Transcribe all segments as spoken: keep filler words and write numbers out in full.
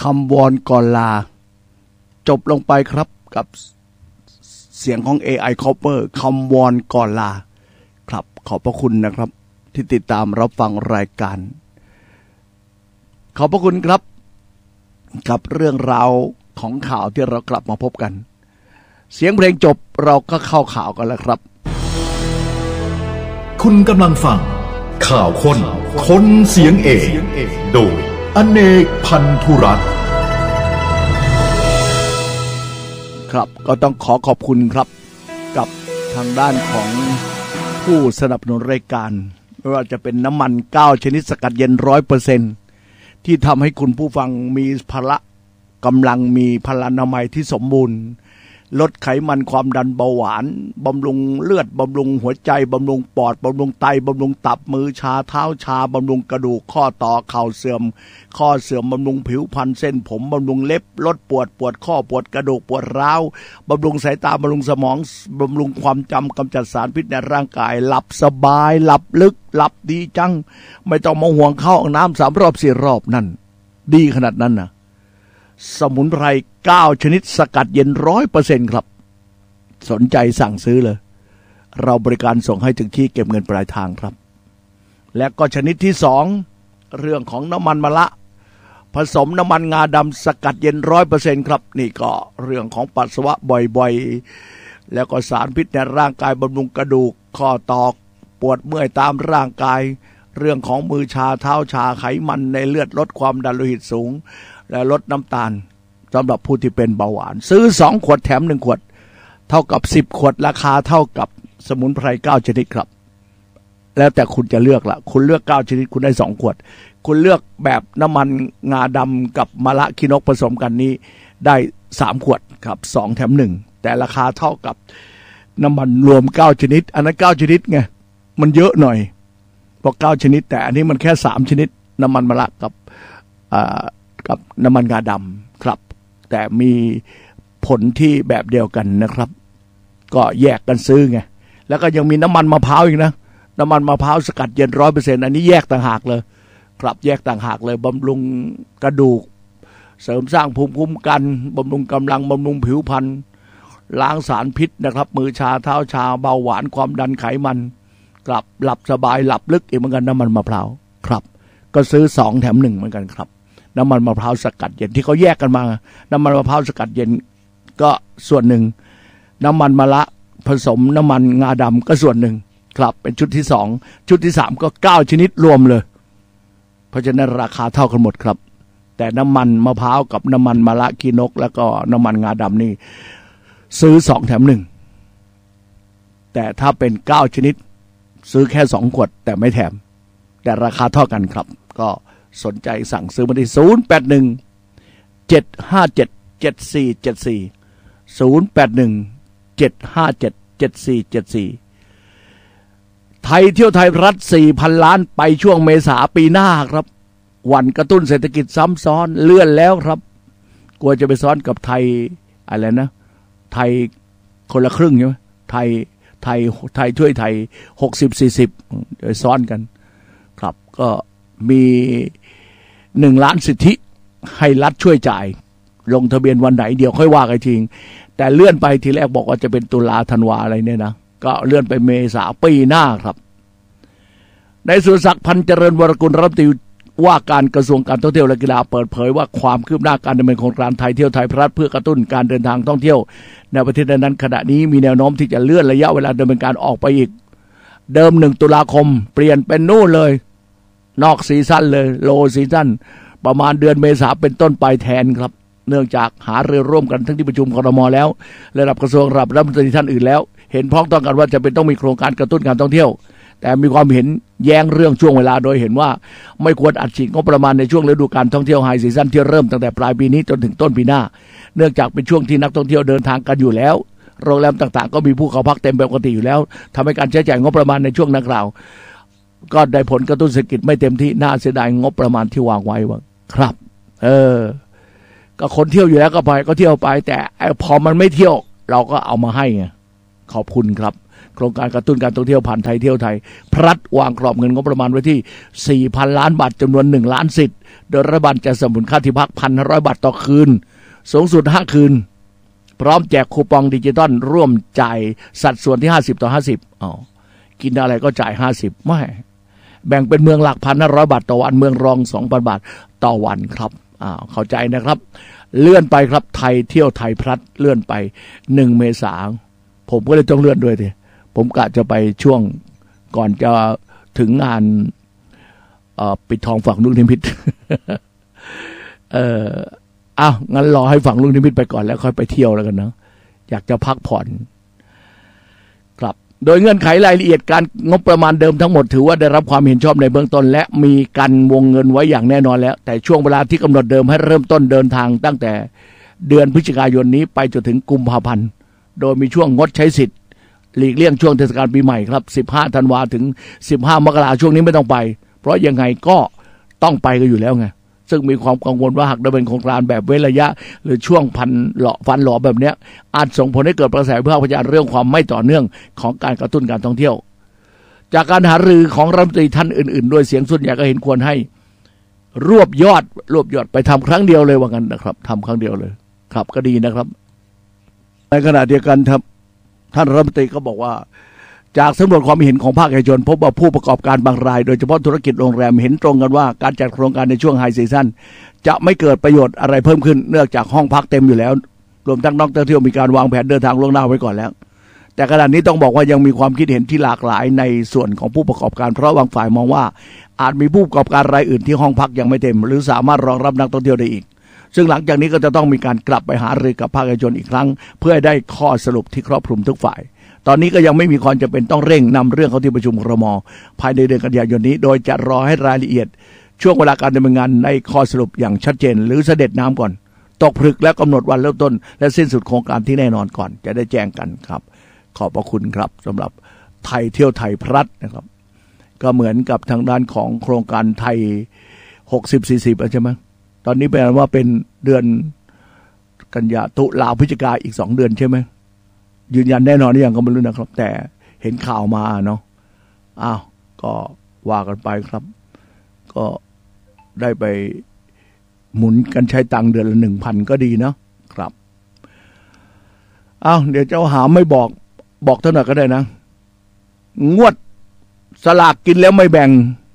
คำวอนก่อนลาจบลงไปครับกับเสียงของ เอ ไอ Cover คำวอนก่อนลาครับขอบพระคุณนะครับที่ติดตามรับฟังรายการขอบพระคุณครับกับเรื่องราวของข่าวที่เรากลับมาพบกันเสียงเพลงจบเราก็เข้าข่าวกันแล้วครับคุณกำลังฟังข่าวคนคนเสียงเอกโดยอเนกพันธุรัตน์ครับก็ต้องขอขอบคุณครับกับทางด้านของผู้สนับสนุนรายการไม่ว่าจะเป็นน้ำมันเก้าชนิดสกัดเย็น ร้อยเปอร์เซ็นต์ ที่ทำให้คุณผู้ฟังมีพละกำลังมีพลานามัยที่สมบูรณ์ลดไขมันความดันเบาหวานบำรุงเลือดบำรุงหัวใจบำรุงปอดบำรุงไตบำรุงตับมือชาเท้าชาบำรุงกระดูกข้อต่อเข่าเสื่อมข้อเสื่อมบำรุงผิวพรรณเส้นผมบำรุงเล็บลดปวดปวดข้อปวดกระดูกปวดร้าวบำรุงสายตาบำรุงสมองบำรุงความจำกำจัดสารพิษในร่างกายหลับสบายหลับลึกหลับดีจังไม่ต้องมาห่วงเข้าห้องน้ำสามรอบสี่รอบนั่นดีขนาดนั้นนะสมุนไพรเก้าชนิดสกัดเย็น ร้อยเปอร์เซ็นต์ ครับสนใจสั่งซื้อเลยเราบริการส่งให้ถึงที่เก็บเงินปลายทางครับและก็ชนิดที่สองเรื่องของน้ำมันมะละผสมน้ำมันงาดำสกัดเย็น ร้อยเปอร์เซ็นต์ ครับนี่ก็เรื่องของปัสสาวะบ่อยๆแล้วก็สารพิษในร่างกายบำรุงกระดูกข้อตอกปวดเมื่อยตามร่างกายเรื่องของมือชาเท้าชาไขมันในเลือดลดความดันโลหิตสูงและลดน้ำตาลสำหรับผู้ที่เป็นเบาหวานซื้อสองขวดแถมหนึ่งขวดเท่ากับสิบขวดราคาเท่ากับสมุนไพรเก้าชนิดครับแล้วแต่คุณจะเลือกละคุณเลือกเก้าชนิดคุณได้สองขวดคุณเลือกแบบน้ำมันงาดำกับมะละขี้นกผสมกันนี้ได้สามขวดครับสองแถมหนึ่งแต่ราคาเท่ากับน้ำมันรวมเก้าชนิดอันนั้นเก้าชนิดไงมันเยอะหน่อยเพราะเก้าชนิดแต่อันนี้มันแค่สามชนิดน้ำมันมะละกับอ่ากับน้ำมันงาดำครับแต่มีผลที่แบบเดียวกันนะครับก็แยกกันซื้อไงแล้วก็ยังมีน้ำมันมะพร้าวอีกนะน้ำมันมะพร้าวสกัดเย็น ร้อยเปอร์เซ็นต์ อันนี้แยกต่างหากเลยครับแยกต่างหากเลยบำรุงกระดูกเสริมสร้างภูมิคุ้มกันบำรุงกำลังบำรุงผิวพรรณล้างสารพิษนะครับมือชาเท้าชาเบาหวานความดันไขมันกลับหลับสบายหลับลึกอีกเหมือนกันน้ำมันมะพร้าวครับก็ซื้อสองแถมหนึ่งเหมือนกันครับน้ำมันมะพร้าวสกัดเย็นที่เขาแยกกันมาน้ำมันมะพร้าวสกัดเย็นก็ส่วนหนึ่งน้ำมันมะละผสมน้ำมันงาดำก็ส่วนหนึ่งครับเป็นชุดที่สองชุดที่สามก็เก้าชนิดรวมเลยเพราะฉะนั้นราคาเท่ากันหมดครับแต่น้ำมันมะพร้าวกับน้ำมันมะละขี้นกแล้วก็น้ำมันงาดำนี่ซื้อสองแถมหนึ่งแต่ถ้าเป็นเก้าชนิดซื้อแค่สองขวดแต่ไม่แถมแต่ราคาเท่ากันครับก็สนใจสั่งซื้อมาที่ศูนย์ แปด หนึ่ง เจ็ด ห้า เจ็ด เจ็ด สี่ เจ็ด สี่ ศูนย์ แปด หนึ่ง เจ็ด ห้า เจ็ด เจ็ด สี่ เจ็ด สี่ไทยเที่ยวไทยรัฐ สี่พัน ล้านไปช่วงเมษาปีหน้าครับวันกระตุ้นเศรษฐกิจซ้ำซ้อนเลื่อนแล้วครับกลัวจะไปซ้อนกับไทยอะไรนะไทยคนละครึ่งใช่ไหมไทยไทยไทยช่วยไทย หกสิบ สี่สิบ เดี๋ยวซ้อนกันครับก็มีหนึ่งล้านสิทธิให้รัฐช่วยจ่ายลงทะเบียนวันไหนเดี๋ยวค่อยว่ากันจริงแต่เลื่อนไปทีแรกบอกว่าจะเป็นตุลาธันวาอะไรเนี่ยนะก็เลื่อนไปเมษาปีหน้าครับในสุรศักดิ์พันเจริญวรกุลรัฐมนตรีว่าการกระทรวงการท่องเที่ยวและกีฬาเปิดเผยว่าความคืบหน้าการดำเนินโครงการไทยเที่ยวไทยพลัสเพื่อกระตุ้นการเดินทางท่องเที่ยวในประเทศนั้นขณะนี้มีแนวโน้มที่จะเลื่อนระยะเวลาดำเนินการออกไปอีกเดิมหนึ่งตุลาคมเปลี่ยนเป็นนู่นเลยนอกซีซั่นเลยโลซีซั่นประมาณเดือนเมษาเป็นต้นไปแทนครับเนื่องจากหารือร่วมกันทั้งที่ประชุมครม.แล้วระดับกระทรวงระดับรัฐมนตรีท่านอื่นแล้วเห็นพ้องต้องกันว่าจะเป็นต้องมีโครงการกระตุ้นการท่องเที่ยวแต่มีความเห็นแย้งเรื่องช่วงเวลาโดยเห็นว่าไม่ควรอัดฉีดงบประมาณในช่วงฤดูการท่องเที่ยวไฮซีซั่นที่เริ่มตั้งแต่ปลายปีนี้จนถึงต้นปีหน้าเนื่องจากเป็นช่วงที่นักท่องเที่ยวเดินทางกันอยู่แล้วโรงแรมต่างๆก็มีผู้เข้าพักเต็มปกติอยู่แล้วทำให้การใช้จ่ายงบประมาณในช่วงดังกล่าวก็ได้ผลกระตุ้นเศรษฐกิจไม่เต็มที่น่าเสียดายงบประมาณที่วางไว้ว่าครับเออก็คนเที่ยวอยู่แล้วก็ไปก็เที่ยวไปแต่พอมันไม่เที่ยวเราก็เอามาให้ไงขอบคุณครับโครงการกระตุ้นการท่องเที่ยวผ่านไทยเที่ยวไทยพลัดวางกรอบเงินงบประมาณไว้ที่ สี่พัน ล้านบาทจำนวนหนึ่งล้านสิทธิ์โดยรัฐบาลจะสนับสนุนค่าที่พัก หนึ่งพันห้าร้อย บาทต่อคืนสูงสุดห้าคืนพร้อมแจกคูปองดิจิตอลร่วมจ่ายสัดส่วนที่ห้าสิบต่อห้าสิบอ๋อกินอะไรก็จ่ายห้าสิบไม่แบ่งเป็นเมืองหลัก หนึ่งพันห้าร้อย บาทต่อวันเมืองรอง สองพัน บาทต่อวันครับอ้าวเข้าใจนะครับเลื่อนไปครับไทยเที่ยวไทยพลัดเลื่อนไปหนึ่งเมษายนผมก็เลยต้องเลื่อนด้วยดิผมกะจะไปช่วงก่อนจะถึงงานปิดทองฝั่งลูกนิมิต เอออ้าวงั้นรอให้ฝั่งลูกนิมิตไปก่อนแล้วค่อยไปเที่ยวแล้วกันนะอยากจะพักผ่อนครับโดยเงื่อนไขรายละเอียดการงบประมาณเดิมทั้งหมดถือว่าได้รับความเห็นชอบในเบื้องต้นและมีกันวงเงินไว้อย่างแน่นอนแล้วแต่ช่วงเวลาที่กำหนดเดิมให้เริ่มต้นเดินทางตั้งแต่เดือนพฤศจิกายนนี้ไปจนถึงกุมภาพันธ์โดยมีช่วงงดใช้สิทธิ์หลีกเลี่ยงช่วงเทศกาลปีใหม่ครับสิบห้าธันวาถึงสิบห้ามกราช่วงนี้ไม่ต้องไปเพราะยังไงก็ต้องไปกันอยู่แล้วไงซึ่งมีความกังวลว่าหากดำเนินโครงการแบบเว้นระยะหรือช่วงพันหล่อฟันหล่อแบบเนี้ยอาจส่งผลให้เกิดกระแสวิพากษ์วิจารณ์เรื่องความไม่ต่อเนื่องของการกระตุ้นการท่องเที่ยวจากการหารือของรัฐมนตรีท่านอื่นๆโดยเสียงส่วนใหญ่ก็เห็นควรให้รวบยอดรวบยอดไปทำครั้งเดียวเลยว่างั้นนะครับทำครั้งเดียวเลยครับก็ดีนะครับในขณะเดียวกันครับท่านรัฐมนตรีก็บอกว่าจากสำรวจความเห็นของภาคเอกชนพบว่าผู้ประกอบการบางรายโดยเฉพาะธุรกิจโรงแรมเห็นตรงกันว่าการจัดโครงการในช่วงไฮซีซั่นจะไม่เกิดประโยชน์อะไรเพิ่มขึ้นเนื่องจากห้องพักเต็มอยู่แล้วรวมทั้งนักท่องเที่ยวมีการวางแผนเดินทางล่วงหน้าไว้ก่อนแล้วแต่ขณะนี้ต้องบอกว่ายังมีความคิดเห็นที่หลากหลายในส่วนของผู้ประกอบการเพราะบางฝ่ายมองว่าอาจมีผู้ประกอบการรายอื่นที่ห้องพักยังไม่เต็มหรือสามารถรองรับนักท่องเที่ยวได้อีกซึ่งหลังจากนี้ก็จะต้องมีการกลับไปหารือกับภาคเอกชนอีกครั้งเพื่อให้ได้ข้อสรุปที่ครอบคลุมทุกฝ่ายตอนนี้ก็ยังไม่มีความจำเป็นต้องเร่งนำเรื่องเข้าที่ประชุมครม.ภายในเดือนกันยายนนี้โดยจะรอให้รายละเอียดช่วงเวลาการดำเนินงานในข้อสรุปอย่างชัดเจนหรือเสด็จน้ำก่อนตกผลึกแล้วกำหนดวันเริ่มต้นและสิ้นสุดโครงการที่แน่นอนก่อนจะได้แจ้งกันครับขอบพระคุณครับสำหรับไทยเที่ยวไทยพลัดนะครับก็เหมือนกับทางด้านของโครงการไทยหกสิบ สี่สิบใช่ไหมตอนนี้เป็นว่าเป็นเดือนกันยาตุลาพฤศจิกาอีกสองเดือนใช่ไหมยืนยันแน่นอนหรือยังก็ไม่รู้นะครับแต่เห็นข่าวมาเนาะอ้าวก็ว่ากันไปครับก็ได้ไปหมุนกันใช้ตังค์เดือนละหนึ่งพันก็ดีเนาะครับอ้าวเดี๋ยวเจ้าหาไม่บอกบอกเท่าไหร่ก็ได้นะงวดสลากกินแล้วไม่แบ่ง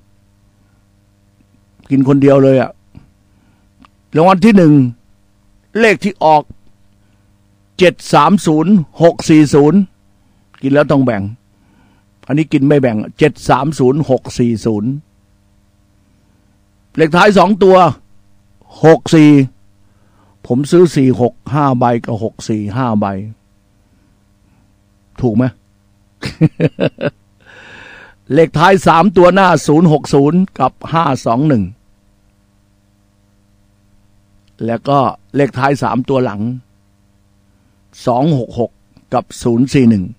กินคนเดียวเลยอะรางวัลที่หนึ่งเลขที่ออกเจ็ดสามศูนย์หกสี่ศูนย์กินแล้วต้องแบ่งอันนี้กินไม่แบ่งเจ็ดสามศูนย์หกสี่ศูนย์เลขท้ายสองตัวหกสี่ผมซื้อสี่หกห้าใบกับหกสี่ห้าใบถูกไหม เลขท้ายสามตัวหน้าศูนย์หกศูนย์กับห้าสองหนึ่งแล้วก็เลขท้ายสามตัวหลังสองหกหกกับศูนย์สี่หนึ่ง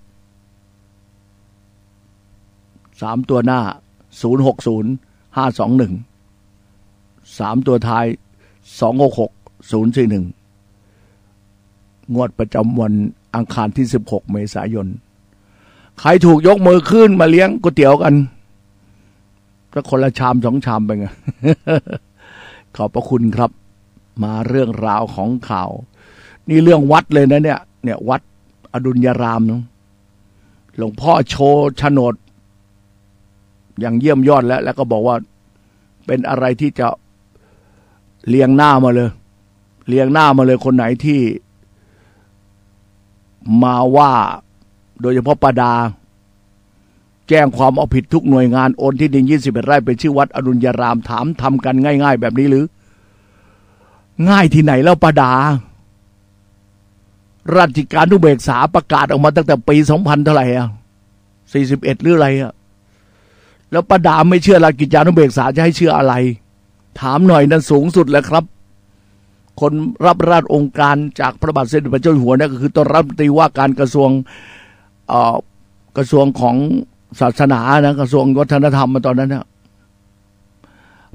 สามตัวหน้าศูนย์หกศูนย์ห้าสองหนึ่งสามตัวท้ายสองหกหกศูนย์สี่หนึ่งงวดประจำวันอังคารที่สิบหกเมษายนใครถูกยกมือขึ้นมาเลี้ยงก๋วยเตี๋ยวกันก็คนละชามสองชามไปไง ขอบพระคุณครับมาเรื่องราวของข่าวนี่เรื่องวัดเลยนะเนี่ยเนี่ยวัดอดุลยารามนะหลวงพ่อโชว์โฉนดอย่างเยี่ยมยอดแล้วแล้วก็บอกว่าเป็นอะไรที่จะเลียงหน้ามาเลยเลียงหน้ามาเลยคนไหนที่มาว่าโดยเฉพาะประดาแจ้งความเอาผิดทุกหน่วยงานโอนที่ดินยี่สิบเอ็ดไร่เป็นชื่อวัดอดุลยารามถามทำกันง่ายๆแบบนี้หรือง่ายที่ไหนแล้วประดาราชการนุเบกษาประกาศออกมาตั้งแต่ปีสองพันเท่าไหร่อ่ะสี่สิบเอ็ดหรืออะไรอ่ะแล้วประดาไม่เชื่อราชกิจจานุเบกษาจะให้เชื่ออะไรถามหน่อยนั่นสูงสุดแล้วครับคนรับราชองค์การจากพระบาทสมเด็จพระเจ้าอยู่หัวนั่นก็คือตนรัฐมนตรีว่าการกระทรวงเอ่อกระทรวงของศาสนานะกระทรวงวัฒนธรรมมาตอนนั้นนะ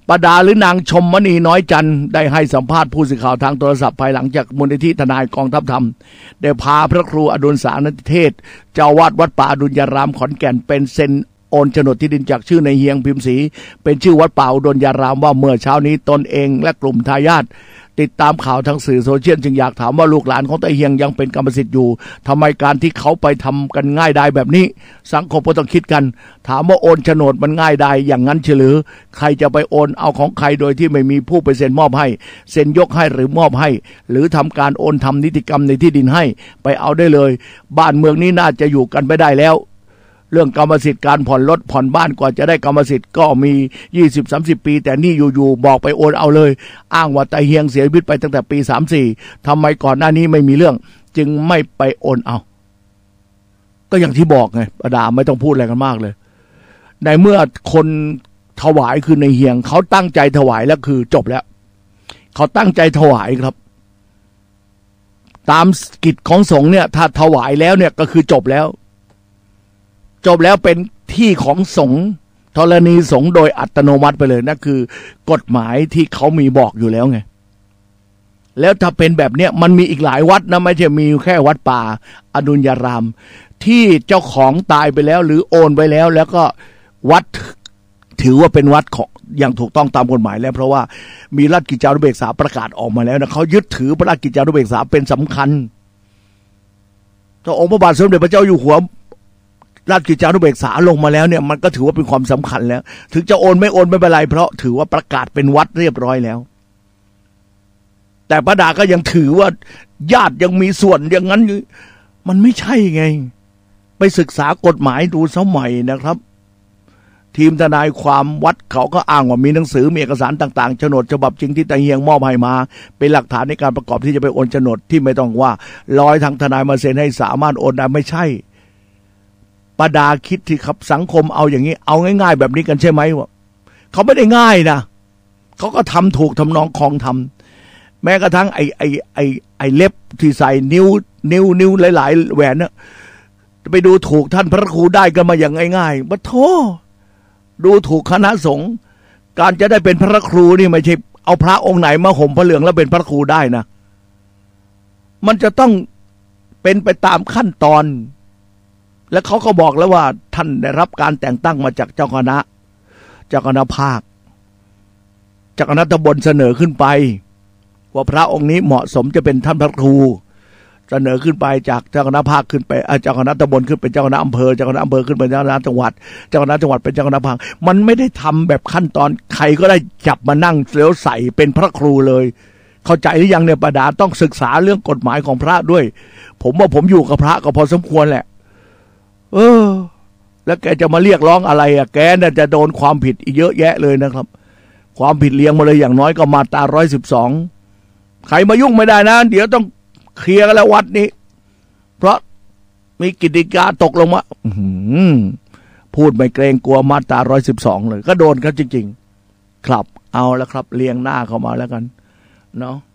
ประดาหรือนางชมมณีน้อยจันทร์ได้ให้สัมภาษณ์ผู้สื่อข่าวทางโทรศัพท์ภายหลังจากมูลนิธิทนายกองทัพธรรมได้พาพระครูอดุลสารนเทศเจ้าวาดวัดป่าอดุลยารามขอนแก่นเป็นเซ็นโอนโฉนดที่ดินจากชื่อในเฮียงพิมพ์ศรีเป็นชื่อวัดป่าอดุลยารามว่าเมื่อเช้านี้ตนเองและกลุ่มทายาทติดตามข่าวทางสื่อโซเชียลจึงอยากถามว่าลูกหลานของตาเฮียงยังเป็นกรรมสิทธิ์อยู่ทำไมการที่เขาไปทำกันง่ายได้แบบนี้สังคมก็ต้องคิดกันถามว่าโอนโฉนดมันง่ายได้อย่างนั้นเฉลือใครจะไปโอนเอาของใครโดยที่ไม่มีผู้ไปเซ็นมอบให้เซ็นยกให้หรือมอบให้หรือทำการโอนทำนิติกรรมในที่ดินให้ไปเอาได้เลยบ้านเมืองนี้น่าจะอยู่กันไม่ได้แล้วเรื่องกรรมสิทธิ์การผ่อนรถผ่อนบ้านกว่าจะได้กรรมสิทธิ์ก็มี ยี่สิบสามสิบ ปีแต่นี่อยู่ๆบอกไปโอนเอาเลยอ้างว่าตาเฮียงเสียชีวิตไปตั้งแต่ปีสามสิบสี่ทำไมก่อนหน้านี้ไม่มีเรื่องจึงไม่ไปโอนเอาก็อย่างที่บอกไงประดาไม่ต้องพูดอะไรกันมากเลยในเมื่อคนถวายคือในเฮียงเขาตั้งใจถวายแล้วคือจบแล้วเขาตั้งใจถวายครับตามกิจของสงฆ์เนี่ยถ้าถวายแล้วเนี่ยก็คือจบแล้วจบแล้วเป็นที่ของสงฆ์ธรณีสงฆ์โดยอัตโนมัติไปเลยนั่นคือกฎหมายที่เขามีบอกอยู่แล้วไงแล้วถ้าเป็นแบบเนี้ยมันมีอีกหลายวัดนะไม่ใช่มีแค่วัดป่าอดุลยารามที่เจ้าของตายไปแล้วหรือโอนไปแล้วแล้วก็วัดถือว่าเป็นวัดของอย่างถูกต้องตามกฎหมายแล้วเพราะว่ามีราชกิจจานุเบกษาประกาศออกมาแล้วนะเขายึดถือพระราชกิจจานุเบกษาเป็นสำคัญถ้าองค์พระบาทสมเด็จพระเจ้าอยู่หัวราชกิจจานุเบกษาลงมาแล้วเนี่ยมันก็ถือว่าเป็นความสำคัญแล้วถึงจะโอนไม่โอนไม่เป็นไรเพราะถือว่าประกาศเป็นวัดเรียบร้อยแล้วแต่ป้าดาก็ยังถือว่าญาติยังมีส่วนอย่างนั้นมันไม่ใช่ไงไปศึกษากฎหมายดูสมัยนะครับทีมทนายความวัดเขาก็อ้างว่ามีหนังสือมีเอกสารต่างๆโฉนดฉบับจริงที่ตาเฮียงมอบให้มาเป็นหลักฐานในการประกอบที่จะไปโอนโฉนดที่ไม่ต้องว่าร้อยทางทนายมาเซ็นให้สามารถโอนได้ไม่ใช่ป้าดาคิดที่ครับสังคมเอาอย่างนี้เอาง่ายๆแบบนี้กันใช่ไหมวะเขาไม่ได้ง่ายนะเขาก็ทำถูกทำนองคองทำแม้กระทั่งไอ้ไอ้ไอ้ไอ้เล็บที่ใส่นิ้วนิ้วนิ้วหลายๆแหวนเนี่ยไปดูถูกท่านพระครูได้กันมาอย่างง่ายๆบัดโธดูถูกคณะสงฆ์การจะได้เป็นพระครูนี่ไม่ใช่เอาพระองค์ไหนมาห่มพระเหลืองแล้วเป็นพระครูได้นะมันจะต้องเป็นไปตามขั้นตอนและเขาก็บอกแล้วว่าท่านได้รับการแต่งตั้งมาจากเจ้าคณะเจ้าคณะภาคเจ้าคณะตำบลเสนอขึ้นไปว่าพระองค์นี้เหมาะสมจะเป็นท่านพระครูเสนอขึ้นไปจากเจ้าคณะภาคขึ้นไปเจ้าคณะตำบลขึ้นเป็นเจ้าคณะอำเภอเจ้าคณะอำเภอขึ้นเป็นเจ้าคณะจังหวัดเจ้าคณะจังหวัดเป็นเจ้าคณะภาคมันไม่ได้ทำแบบขั้นตอนใครก็ได้จับมานั่งแล้วใส่เป็นพระครูเลยเข้าใจหรือยังเนี่ยป้าดาต้องศึกษาเรื่องกฎหมายของพระด้วยผมว่าผมอยู่กับพระก็พอสมควรแหละเออแล้วแกจะมาเรียกร้องอะไรอ่ะแกน่าจะโดนความผิดอีกเยอะแยะเลยนะครับความผิดเลี้ยงมาเลยอย่างน้อยก็มาตราร้อยสิบสองใครมายุ่งไม่ได้นะเดี๋ยวต้องเคลียร์กันแล้ววัดนี้เพราะมีกิจกาตกลงมาพูดไม่เกรงกลัวมาตราร้อยสิบสองเลยก็โดนกันจริงๆครับเอาแล้วครับเลียงหน้าเข้ามาแล้วกันเนาะ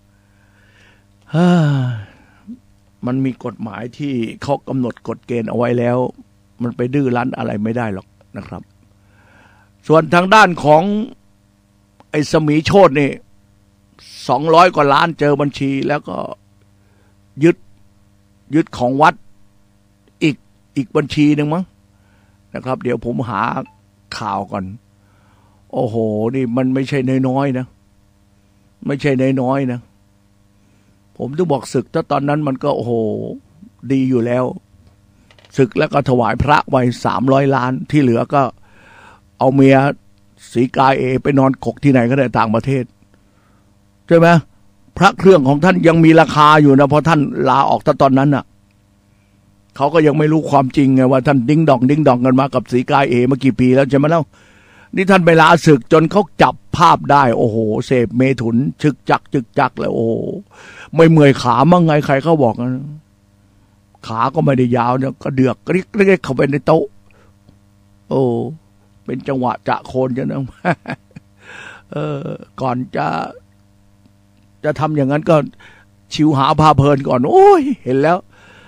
มันมีกฎหมายที่เขากำหนดกฎเกณฑ์เอาไว้แล้วมันไปดื้อรั้นอะไรไม่ได้หรอกนะครับส่วนทางด้านของไอ้สมีโชตินี่สองร้อยกว่าล้านเจอบัญชีแล้วก็ยึดยึดของวัดอีกอีกบัญชีหนึ่งมั้งนะครับเดี๋ยวผมหาข่าวก่อนโอ้โหนี่มันไม่ใช่น้อยๆนะไม่ใช่น้อยๆนะผมต้องบอกศึกถ้าตอนนั้นมันก็โอ้โหดีอยู่แล้วศึกแล้วก็ถวายพระไว้สามร้อยล้านที่เหลือก็เอาเมียสีกาเอไปนอนกกที่ไหนก็ได้ต่างประเทศใช่ไหมพระเครื่องของท่านยังมีราคาอยู่นะเพราะท่านลาออกตอนนั้นน่ะเขาก็ยังไม่รู้ความจริงไงว่าท่านดิ้งดองดิ้งดองกันมากับสีกาเอมากี่ปีแล้วใช่ไหมเล่านี่ท่านไปลาศึกจนเขาจับภาพได้โอ้โหเสพเมถุนชึกจักจึกจักเลยโอ้ไม่เมื่อยขามั่งไงใครเขาบอกนะขาก็ไม่ได้ยาวเนี่ยก็เดือกเรียกเข้าไปในโต๊ะโอ้เป็นจังหวะจะโคนจะนะเออก่อนจะจะทำอย่างนั้นก็ชิวหาพาเพลินก่อนโอ้ยเห็นแล้ว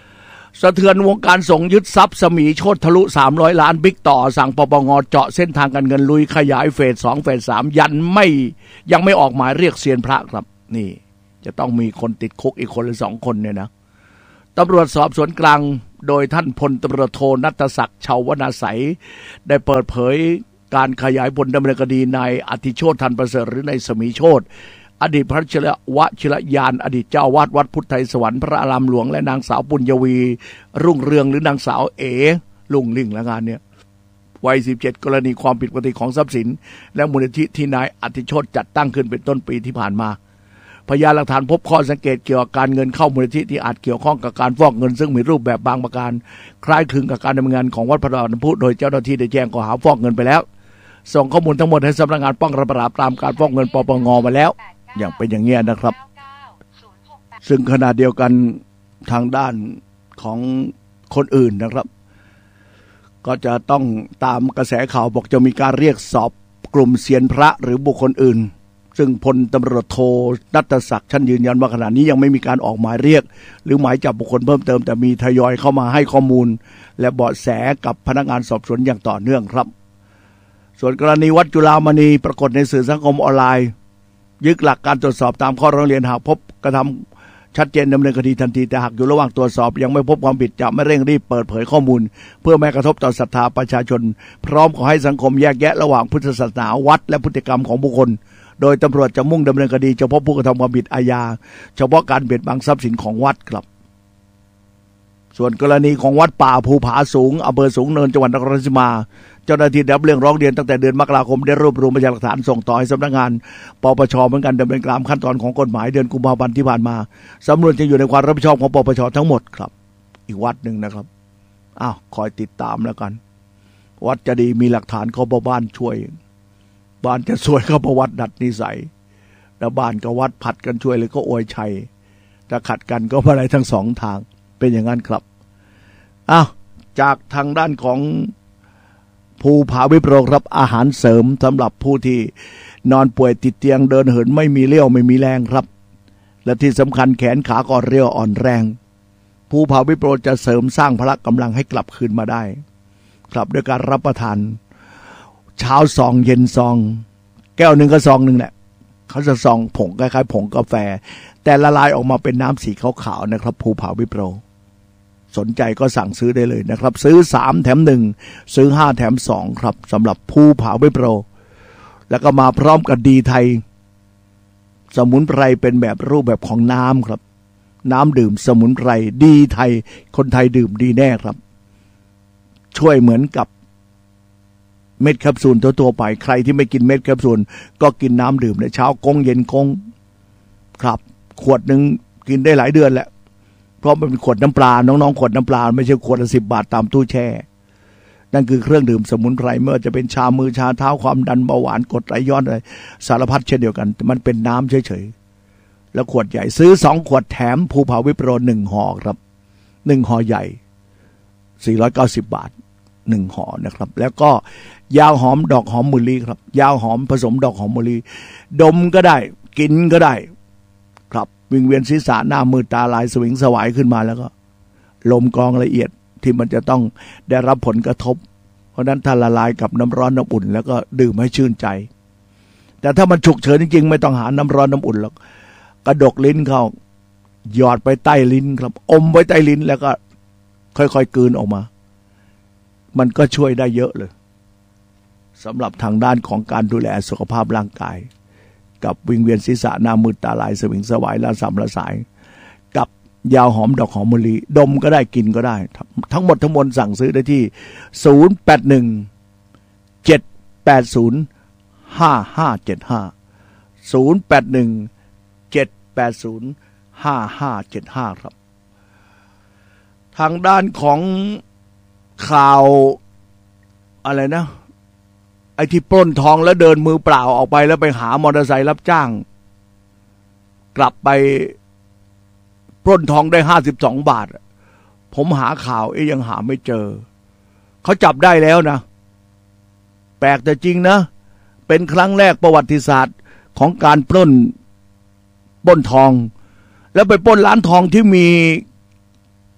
สะเทือนวงการสงฆ์ยึดทรัพย์สมีโชติทะลุสามร้อยล้านบิ๊กต่อสั่งปปงเจาะเส้นทางการเงินลุยขยายเฟสสองเฟสสามยันไม่ยังไม่ออกหมายเรียกเซียนพระครับนี่จะต้องมีคนติดคุกอีกคนหรือสองคนเนี่ยนะตำรวจสอบสวนกลางโดยท่านพลตำรวจโทณัฐศักดิ์ชาวนาใสได้เปิดเผยการขยายผลดำเนินคดีนายอธิโชติทันประเสริฐหรือนายสมีโชติอดีตพระชลวชิรยานอดีตเจ้าวาดวัดพุทธไทยสวรรค์พระอารามหลวงและนางสาวปุญญวีรุ่งเรืองหรือนางสาวเอลุงลิ่งและงานเนี่ยวัยสิบเจ็ดกรณีความผิดปกติของทรัพย์สินและมูลนิธิที่นายอธิโชติจัดตั้งขึ้นเป็นต้นปีที่ผ่านมาพยานหลักฐานพบข้อสังเกตเกี่ยวกับการเงินเข้ามูลนิธิที่อาจเกี่ยวข้องกับการฟอกเงินซึ่งมีรูปแบบบางประการคล้ายคลึงกับการดำเนินงานของวัดพระบาทน้ำพุโดยเจ้าหน้าที่ได้แจ้งข้อหาฟอกเงินไปแล้วส่งข้อมูลทั้งหมดให้สำนักงานป้องกันและปราบปรามการฟอกเงินปปงมาแล้วอย่างเป็นอย่างเงี้ยนะครับซึ่งขณะเดียวกันทางด้านของคนอื่นนะครับก็จะต้องตามกระแสข่าวบอกจะมีการเรียกสอบกลุ่มเซียนพระหรือบุคคลอื่นซึ่งพลตำรวจโทณัฐศักดิ์ท่านยืนยันว่าขณะนี้ยังไม่มีการออกหมายเรียกหรือหมายจับบุคคลเพิ่มเติมแต่มีทยอยเข้ามาให้ข้อมูลและเบาะแสกับพนักงานสอบสวนอย่างต่อเนื่องครับส่วนกรณีวัดจุฬามณีปรากฏในสื่อสังคมออนไลน์ยึดหลักการตรวจสอบตามข้อร้องเรียนหากพบกระทำชัดเจนดำเนินคดีทันทีแต่หากอยู่ระหว่างตรวจสอบยังไม่พบความผิดจะไม่เร่งรีบเปิดเผยข้อมูลเพื่อไม่กระทบต่อศรัทธาประชาชนพร้อมขอให้สังคมแยกแยะระหว่างพุทธศาสนาวัดและพฤติกรรมของบุคคลโดยตำรวจจะมุ่งดำเนินคดีเฉพาะผู้กระทำความผิดอาญาเฉพาะการเบียดบังทรัพย์สินของวัดครับส่วนกรณีของวัดป่าภูผาสูงอำเภอสูงเนินจังหวัดนครราชสีมาเจ้าหน้าที่ได้รับเรื่องร้องเรียนตั้งแต่เดือนมกราคมได้รวบรวมพยานหลักฐานส่งต่อให้สำนักงานปปชเหมือนกันดำเนินตามขั้นตอนของกฎหมายเดือนกุมภาพันธ์ที่ผ่านมาสำนวนจะอยู่ในความรับผิดชอบของปปชทั้งหมดครับอีกวัดหนึ่งนะครับอ้าวคอยติดตามแล้วกันวัดจะดีมีหลักฐานเขาบ้านช่วยบ้านจะสวยก็ประวัติดัดนิสัยแล้วบ้านกับวัดผัดกันช่วยเลยก็อวยชัยถ้าขัดกันก็อะไรทั้งสองทางเป็นอย่างนั้นครับอ้าวจากทางด้านของภูผาวิปโรครับอาหารเสริมสำหรับผู้ที่นอนป่วยติดเตียงเดินเหินไม่มีเรี่ยวไม่มีแรงครับและที่สำคัญแขนขาก็เรี่ยวอ่อนแรงภูผาวิปโรจะเสริมสร้างพละกำลังให้กลับคืนมาได้ครับด้วยการรับประทานเช้าซองเย็นซองแก้วหนึ่งก็ซองหนึ่งแหละเขาจะซองผงคล้ายๆผงกาแฟแต่ละลายออกมาเป็นน้ำสีขาวๆนะครับภูผาวิปโรสนใจก็สั่งซื้อได้เลยนะครับซื้อสามแถมหนึ่งซื้อห้าแถมสองครับสำหรับภูผาวิปโรแล้วก็มาพร้อมกับดีไทยสมุนไพรเป็นแบบรูปแบบของน้ำครับน้ำดื่มสมุนไพรดีไทยคนไทยดื่มดีแน่ครับช่วยเหมือนกับเม็ดแคปซูลตัวๆไปใครที่ไม่กินเม็ดแคปซูลก็กินน้ำดื่มในเช้ากงเย็นกงครับขวดหนึ่งกินได้หลายเดือนแหละเพราะมันเป็นขวดน้ำปลาน้องๆขวดน้ำปลาไม่ใช่ขวดละสิบบาทตามตู้แช่นั่นคือเครื่องดื่มสมุนไพรไม่ว่าจะเป็นชามือชาเท้าความดันเบาหวานกรดไหลย้อนอะไรสารพัดเช่นเดียวกันมันเป็นน้ำเฉยๆแล้วขวดใหญ่ซื้อสองขวดแถมภูผาวิปโรหนึ่งห่อครับหนึ่งห่อใหญ่สี่ร้อยเก้าสิบบาทหนึ่งห่อนะครับแล้วก็ยาหอมดอกหอมมะลิครับยาหอมผสมดอกหอมมะลิดมก็ได้กินก็ได้ครับวิงเวียนศีรษะหน้ามืดตาลายสวิงสวายขึ้นมาแล้วก็ลมกรองละเอียดที่มันจะต้องได้รับผลกระทบเพราะนั้นถ้าละลายกับน้ำร้อนน้ำอุ่นแล้วก็ดื่มให้ชื่นใจแต่ถ้ามันฉุกเฉินจริงๆไม่ต้องหาน้ำร้อนน้ำอุ่นหรอกกระดกลิ้นเข้าหยอดไปใต้ลิ้นครับอมไว้ใต้ลิ้นแล้วก็ค่อยๆกลืนออกมามันก็ช่วยได้เยอะเลยสำหรับทางด้านของการดูแลสุขภาพร่างกายกับวิงเวียนศีรษะหน้ามืดตาลายสวิงสวายละสำละสายกับยาหอมดอกหอมมะลิดมก็ได้กินก็ได้ทั้งหมดทั้งมวลสั่งซื้อได้ที่ศูนย์ แปด หนึ่ง เจ็ด แปด ศูนย์ ห้า ห้า เจ็ด ห้า ศูนย์ แปด หนึ่ง เจ็ด แปด ศูนย์ ห้า ห้า เจ็ด ห้าครับทางด้านของข่าวอะไรนะไอ้ที่ปล้นทองแล้วเดินมือเปล่าออกไปแล้วไปหามอเตอร์ไซค์รับจ้างกลับไปปล้นทองได้ห้าสิบสองบาทผมหาข่าวเอ๊ยยังหาไม่เจอเขาจับได้แล้วนะแปลกแต่จริงนะเป็นครั้งแรกประวัติศาสตร์ของการปล้นปล้นทองแล้วไปปล้นร้านทองที่มี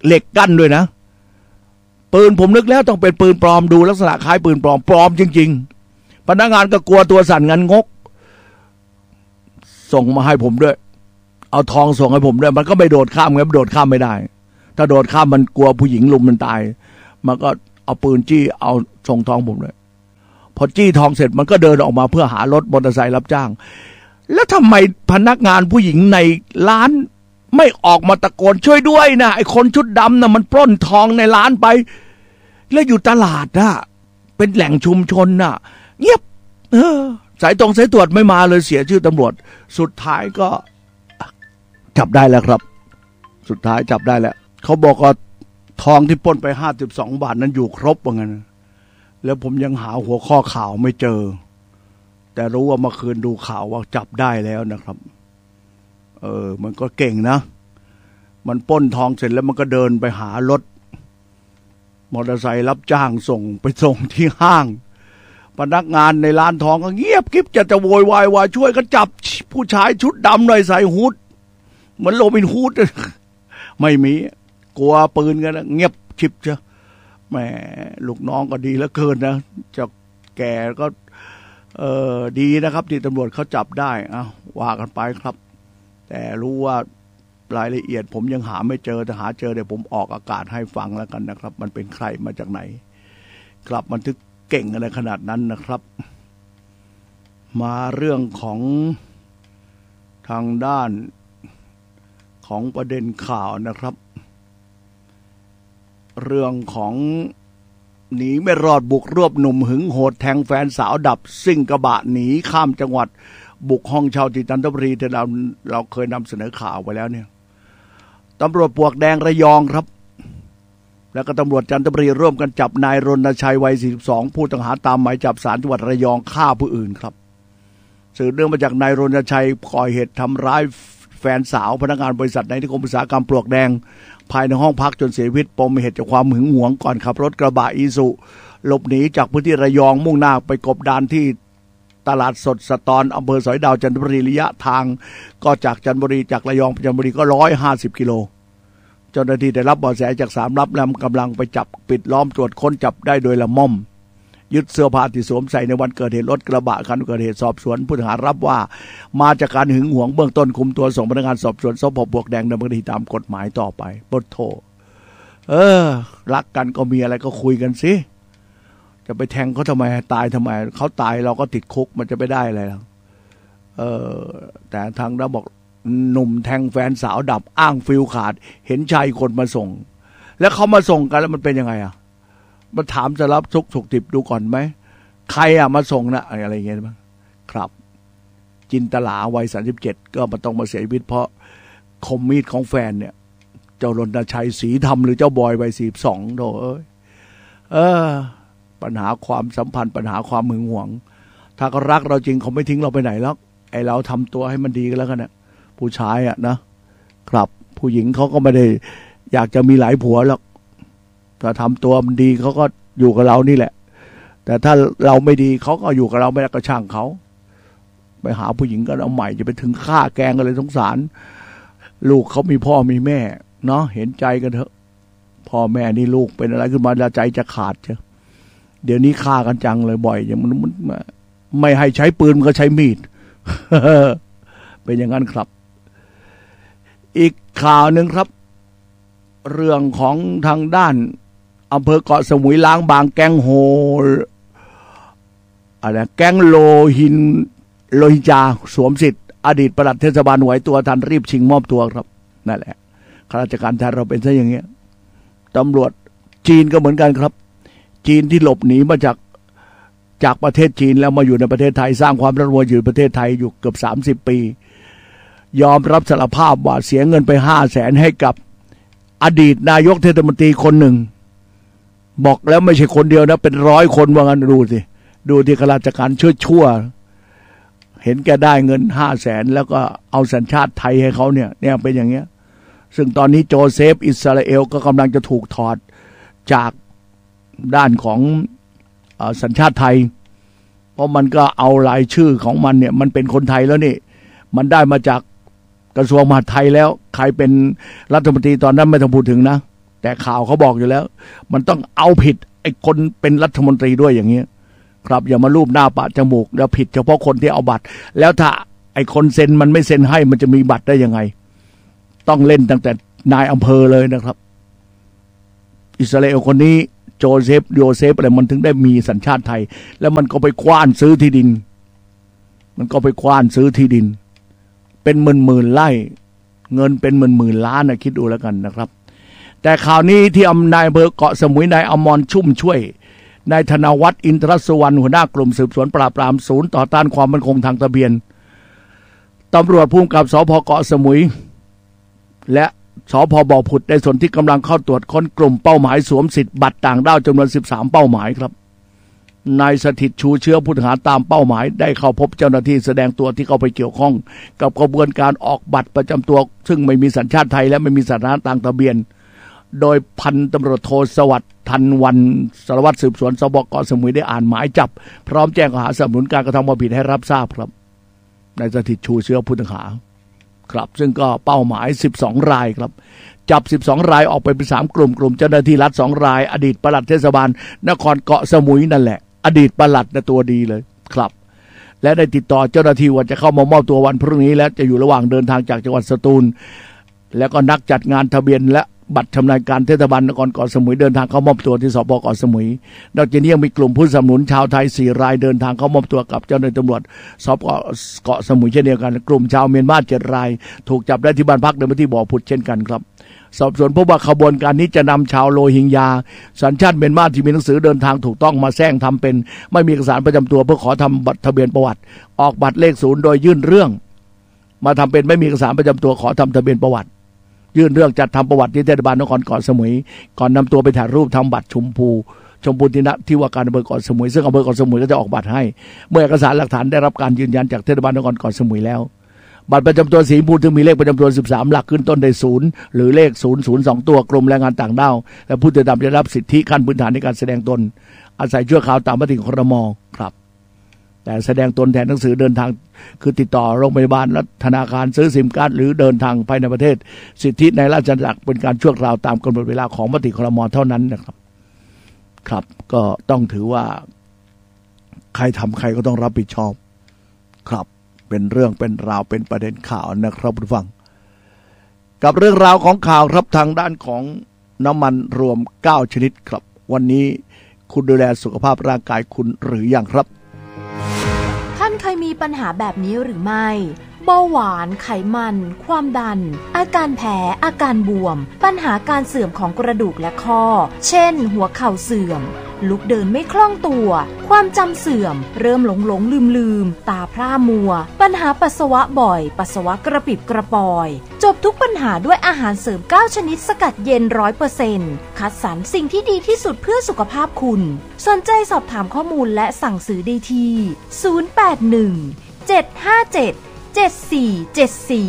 เหล็กกั้นด้วยนะปืนผมนึกแล้วต้องเป็นปืนปลอมดูลักษณะคล้ายปืนปลอมปลอมจริงๆพนักงานก็กลัวตัวสั่นงันงกส่งมาให้ผมด้วยเอาทองส่งให้ผมด้วยมันก็ไม่โดดข้ามไงมันโดดข้ามไม่ได้ถ้าโดดข้ามมันกลัวผู้หญิงลุมมันตายมันก็เอาปืนจี้เอาส่งทองผมด้วยพอจี้ทองเสร็จมันก็เดินออกมาเพื่อหารถมอเตอร์ไซค์รับจ้างแล้วทำไมพนักงานผู้หญิงในร้านไม่ออกมาตะโกนช่วยด้วยนะไอ้คนชุดดำนะมันปล้นทองในร้านไปแล้วอยู่ตลาดนะเป็นแหล่งชุมชนนะเงียบเออสายตรงสายตรวจไม่มาเลยเสียชื่อตำรวจสุดท้ายก็จับได้แล้วครับสุดท้ายจับได้แล้วเขาบอกว่าทองที่ปล้นไปห้าสิบสองบาทนั้นอยู่ครบว่างั้นแล้วผมยังหาหัวข้อข่าวไม่เจอแต่รู้ว่าเมื่อคืนดูข่าวว่าจับได้แล้วนะครับเออมันก็เก่งนะมันปล้นทองเสร็จแล้วมันก็เดินไปหารถมอเตอร์ไซค์รับจ้างส่งไปส่งที่ห้างพนักงานในร้านทองก็เงียบกิ๊บจะจะโวยวายว่าช่วยกันจับผู้ชายชุดดำหน่อยใส่ฮูดเหมือนโรบินฮูดไม่มีกลัวปืนกันเงียบชิบเจ้าแหมลูกน้องก็ดีเหลือเกินนะจะแก่ก็เออดีนะครับที่ตำรวจเขาจับได้อ่ะว่ากันไปครับแต่รู้ว่ารายละเอียดผมยังหาไม่เจอแต่หาเจอเดี๋ยวผมออกอากาศให้ฟังแล้วกันนะครับมันเป็นใครมาจากไหนครับมันถึงเก่งอะไรขนาดนั้นนะครับมาเรื่องของทางด้านของประเด็นข่าวนะครับเรื่องของหนีไม่รอดบุกรวบหนุ่มหึงโหดแทงแฟนสาวดับซิ่งกระบะหนีข้ามจังหวัดบุกห้องเช่าที่จันทบุรีที่เราเราเคยนำเสนอข่าวไปแล้วเนี่ยตำรวจปลวกแดงระยองครับแล้วก็ตำรวจจันทบุรีร่วมกันจับนายรณชัยวัยสี่สิบสองผู้ต้องหาตามหมายจับศาลจังหวัดระยองฆ่าผู้อื่นครับสืบเนื่องมาจากนายรณชัยก่อเหตุทำร้ายแฟนสาวพนักงานบริษัทในนิคมอุตสาหกรรมปลวกแดงภายในห้องพักจนเสียชีวิตปมเหตุจากความหึงหวงก่อนขับรถกระบะอีซูหลบหนีจากพื้นที่ระยองมุ่งหน้าไปกบดานที่ตลาดสดสตอนอำเภอสอยดาวจันทบุรีระยะทางก็จากจันทบุรีจากระยองไปจันทบุรีก็ร้อยห้าสิบกิโลเจ้าหน้าที่ได้รับเบาะแสจากสามรับนำกำลังไปจับปิดล้อมตรวจค้นจับได้โดยละม่อมยึดเสื้อผ้าที่สวมใส่ในวันเกิดเหตุรถกระบะคันเกิดเหตุสอบสวนผู้ต้องหารับว่ามาจากการหึงหวงเบื้องต้นคุมตัวส่งพนักงานสอบสวนสพบวกแดงดำเนินคดีตามกฎหมายต่อไปบทโทเออรักกันก็มีอะไรก็คุยกันสิจะไปแทงเขาทำไมตายทำไมเขาตายเราก็ติดคุกมันจะไปได้อะไรล่ะเออแต่ทางเราบอกหนุ่มแทงแฟนสาวดับอ้างฟิลขาดเห็นชายคนมาส่งแล้วเขามาส่งกันแล้วมันเป็นยังไงอ่ะมาถามจะรับทุกถูกติบดูก่อนไหมใครอ่ะมาส่งนะอะไรอย่างเงี้ยบ้างครับจินตลาวัยสามสิบเจ็ดก็มาต้องมาเสียชีวิตเพราะคมมีดของแฟนเนี่ยเจ้ารณชัยศรีธรรมหรือเจ้าบอยวัยสี่สิบสองโธ่เอ้ยเออปัญหาความสัมพันธ์ปัญหาความหึงหวงถ้าเขารักเราจริงเขาไม่ทิ้งเราไปไหนแล้วไอเราทำตัวให้มันดีกันแล้วกันนะผู้ชายอ่ะนะครับผู้หญิงเขาก็ไม่ได้อยากจะมีหลายผัวหรอกถ้าทำตัวมันดีเขาก็อยู่กับเรานี่แหละแต่ถ้าเราไม่ดีเขาก็อยู่กับเราไม่ได้ก็ช่างเขาไปหาผู้หญิงกันเอาใหม่จะไปถึงฆ่าแกงกันเลยสงสารลูกเขามีพ่อมีแม่เนาะเห็นใจกันเถอะพ่อแม่นี่ลูกเป็นอะไรขึ้นมาแล้วใจจะขาดเจ้ะเดี๋ยวนี้ฆ่ากันจังเลยบ่อยอย่างมันไม่ให้ใช้ปืนมันก็ใช้มีด เป็นอย่างนั้นครับอีกข่าวหนึ่งครับเรื่องของทางด้านอำเภอเกาะสมุยล้างบางแก๊งโฮอะไรแก๊งโลหินโลหินจาสวมสิทธิ์อดีตปลัดเทศบาลไหวตัวทันรีบชิงมอบตัวครับนั่นแหละข้าราชการไทยเราเป็นซะอย่างเงี้ยตำรวจจีนก็เหมือนกันครับจีนที่หลบหนีมาจากจากประเทศจีนแล้วมาอยู่ในประเทศไทยสร้างความร่ำรวยอยู่ประเทศไทยอยู่เกือบสามสิบปียอมรับสารภาพว่าเสียเงินไปห้าแสนให้กับอดีตนายกเทศมนตรีคนหนึ่งบอกแล้วไม่ใช่คนเดียวนะเป็นร้อยคนว่างั้นดูสิดูที่ข้าราชการชั่วชั่วเห็นแกได้เงินห้าแสนแล้วก็เอาสัญชาติไทยให้เขาเนี่ยเนี่ยเป็นอย่างเงี้ยซึ่งตอนนี้โจเซฟอิสราเอลก็กำลังจะถูกถอดจากด้านของสัญชาติไทยเพราะมันก็เอารายชื่อของมันเนี่ยมันเป็นคนไทยแล้วนี่มันได้มาจากกระทรวงมหาดไทยแล้วใครเป็นรัฐมนตรีตอนนั้นไม่ต้องพูดถึงนะแต่ข่าวเขาบอกอยู่แล้วมันต้องเอาผิดไอ้คนเป็นรัฐมนตรีด้วยอย่างเงี้ยครับอย่ามาลูบหน้าปะจมูกแล้วผิดเฉพาะคนที่เอาบัตรแล้วถ้าไอ้คนเซ็นมันไม่เซ็นให้มันจะมีบัตรได้ยังไงต้องเล่นตั้งแต่นายอำเภอเลยนะครับอิสราเอลคนนี้โจเซฟโยเซฟอะไรมันถึงได้มีสัญชาติไทยแล้วมันก็ไปคว้านซื้อที่ดินมันก็ไปคว้านซื้อที่ดินเป็นหมื่นหมื่นไร่เงินเป็นหมื่นหมื่นล้านนะคิดดูแล้วกันนะครับแต่ข่าวนี้ที่อำนายอำเภอเกาะสมุยนายอมรชุ่มช่วยนายธนวัฒน์อินทรสุวรรณหัวหน้ากลุ่มสืบสวนปราบปรามศูนย์ต่อต้านความมั่นคงทางทะเบียนตำรวจภูมิกับสภ.เกาะสมุยและสภ.บ่อผุดได้ส่วนที่กำลังเข้าตรวจค้นกลุ่มเป้าหมายสวมสิทธิ์บัตรต่างด้าวจำนวนสิบสามเป้าหมายครับนายสถิตชูเชื้อผู้ต้องหาตามเป้าหมายได้เข้าพบเจ้าหน้าที่แสดงตัวที่เข้าไปเกี่ยวข้องกับกระบวนการออกบัตรประจำตัวซึ่งไม่มีสัญชาติไทยและไม่มีสถานะทางทะเบียนโดยพันตำรวจโทสวัสดิ์ทันวันสารวัตรสืบสวนสบเกาะสมุยได้อ่านหมายจับพร้อมแจ้งข้อหาสนับสนุนการกระทำความผิดให้รับทราบครับนายสถิตชูเชื้อผู้ต้องหาครับซึ่งก็เป้าหมายสิบสองรายครับจับสิบสองรายออกไปเป็นสามกลุ่มกลุ่มเจ้าหน้าที่รัฐสองรายอดีตปลัดเทศบาลนครเกาะสมุยนั่นแหละอดีตปลัดนะตัวดีเลยครับและได้ติดต่อเจ้าหน้าที่ว่าจะเข้ามามอบตัววันพรุ่งนี้และจะอยู่ระหว่างเดินทางจากจังหวัดสตูลแล้วก็นักจัดงานทะเบียนและบัตรชำนาญการเทศบาลนครเกาะสมุยเดินทางเข้ามอบตัวที่สภ.เกาะสมุยนอกจากนี้ยังมีกลุ่มผู้สนับสนุนชาวไทยสี่รายเดินทางเข้ามอบตัวกับเจ้าหน้าที่ตำรวจสภ.เกาะสมุยเช่นเดียวกันกลุ่มชาวเมียนมาเจ็ดรายถูกจับได้ที่บ้านพักในพื้นที่บ่อผุดเช่นกันครับสอบสวนพบว่าขบวนการนี้จะนำชาวโรฮิงญาสัญชาติเมียนมาที่มีหนังสือเดินทางถูกต้องมาแซงทำเป็นไม่มีเอกสารประจำตัวเพื่อขอทำบัตรทะเบียนประวัติออกบัตรเลขศูนย์โดยยื่นเรื่องมาทำเป็นไม่มีเอกสารประจำตัวขอทำทะเบียนประวัติยื่นเรื่องจัดทำประวัติที่เทศบาลนครเกาะสมุยก่อนนำตัวไปถ่ายรูปทำบัตรชมพูชมพูที่ณที่ว่าการอำเภอเกาะสมุยซึ่งอำเภอเกาะสมุยก็จะออกบัตรให้เมื่อเอกสารหลักฐานได้รับการยืนยันจากเทศบาลนครเกาะสมุยแล้วบัตรประจำตัวสีชมพูที่มีเลขประจำตัวสิบสามหลักขึ้นต้นด้วยศูนย์หรือเลขศูนย์ศูนย์สองตัวกรมแรงงานต่างด้าวและผู้ติดตามได้รับสิทธิขั้นพื้นฐานในการแสดงตนอาศัยชั่วคราวตามมติครม.ครับแต่แสดงตนแทนหนังสือเดินทางคือติดต่อโรงพยาบาลและธนาคารซื้อซิมการ์ดหรือเดินทางภายในประเทศสิทธิในราชอาณาจักรเป็นการชั่วคราวตามกำหนดเวลาของมติครม.เท่านั้นนะครับครับก็ต้องถือว่าใครทำใครก็ต้องรับผิดชอบครับเป็นเรื่องเป็นราวเป็นประเด็นข่าวนะครับผู้ฟังกับเรื่องราวของข่าวครับทางด้านของน้ำมันรวมเก้าชนิดครับวันนี้คุณดูแลสุขภาพร่างกายคุณหรือยังครับท่านเคยมีปัญหาแบบนี้หรือไม่เบาหวานไขมันความดันอาการแพ้อาการบวมปัญหาการเสื่อมของกระดูกและข้อเช่นหัวเข่าเสื่อมลุกเดินไม่คล่องตัวความจำเสื่อมเริ่มหลงหลงลืมลืมตาพร่ามัวปัญหาปัสสาวะบ่อยปัสสาวะกระปิบกระปอยจบทุกปัญหาด้วยอาหารเสริมเก้าชนิดสกัดเย็น ร้อยเปอร์เซ็นต์ คัดสรรสิ่งที่ดีที่สุดเพื่อสุขภาพคุณสนใจสอบถามข้อมูลและสั่งซื้อได้ที่ศูนย์ แปด หนึ่ง เจ็ด ห้า เจ็ด เจ็ด สี่ เจ็ด สี่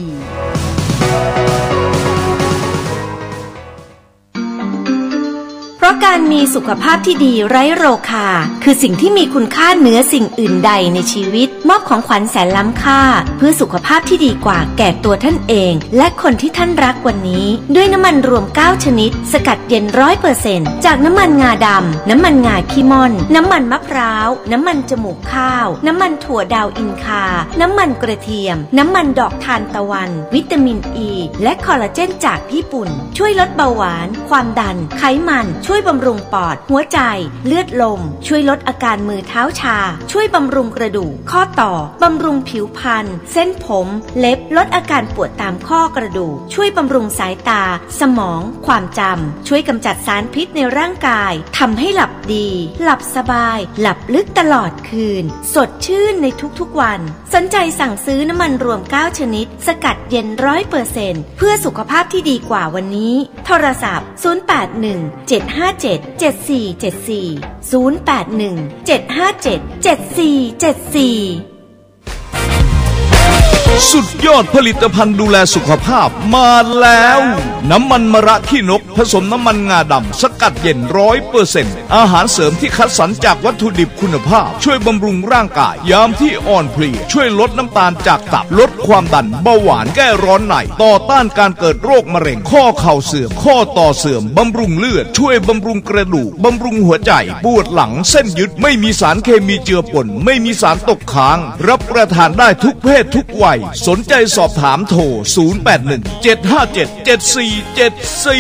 เพราะการมีสุขภาพที่ดีไร้โรคาคือสิ่งที่มีคุณค่าเหนือสิ่งอื่นใดในชีวิตมอบของขวัญแสนล้ำค่าเพื่อสุขภาพที่ดีกว่าแก่ตัวท่านเองและคนที่ท่านรักวันนี้ด้วยน้ำมันรวมเก้าชนิดสกัดเย็น ร้อยเปอร์เซ็นต์ จากน้ำมันงาดำน้ำมันงาขี้ม่อนน้ำมันมะพร้าวน้ำมันจมูกข้าวน้ำมันถั่วดาวอินคาน้ำมันกระเทียมน้ำมันดอกทานตะวันวิตามินอ e, ีและคอลลาเจนจากญี่ปุ่นช่วยลดเบาหวานความดันไขมันช่วยบำรุงปอดหัวใจเลือดลมช่วยลดอาการมือเท้าชาช่วยบำรุงกระดูกข้อต่อบำรุงผิวพรรณเส้นผมเล็บลดอาการปวดตามข้อกระดูกช่วยบำรุงสายตาสมองความจำช่วยกำจัดสารพิษในร่างกายทำให้หลับดีหลับสบายหลับลึกตลอดคืนสดชื่นในทุกๆวันสนใจสั่งซื้อน้ำมันรวมเก้าชนิดสกัดเย็น ร้อยเปอร์เซ็นต์ เพื่อสุขภาพที่ดีกว่าวันนี้โทรศัพท์ศูนย์ แปด หนึ่ง เจ็ด ห้า เจ็ด เจ็ด สี่ เจ็ด สี่ ศูนย์ แปด หนึ่ง เจ็ด ห้า เจ็ด เจ็ด สี่ เจ็ด สี่สุดยอดผลิตภัณฑ์ดูแลสุขภาพมาแล้วน้ำมันมะระขี้นกผสมน้ำมันงาดำสกัดเย็นร้อยเปอร์เซ็นต์อาหารเสริมที่คัดสรรจากวัตถุดิบคุณภาพช่วยบำรุงร่างกายยามที่อ่อนเพลียช่วยลดน้ำตาลจากตับลดความดันเบาหวานแก้ร้อนในต่อต้านการเกิดโรคมะเร็งข้อเข่าเสื่อมข้อต่อเสื่อมบำรุงเลือดช่วยบำรุงกระดูกบำรุงหัวใจปวดหลังเส้นยึดไม่มีสารเคมีเจือปนไม่มีสารตกค้างรับประทานได้ทุกเพศทุกวัยสนใจสอบถามโทรศูนย์ แปด หนึ่ง เจ็ด ห้า เจ็ด เจ็ด สี่ เจ็ด สี่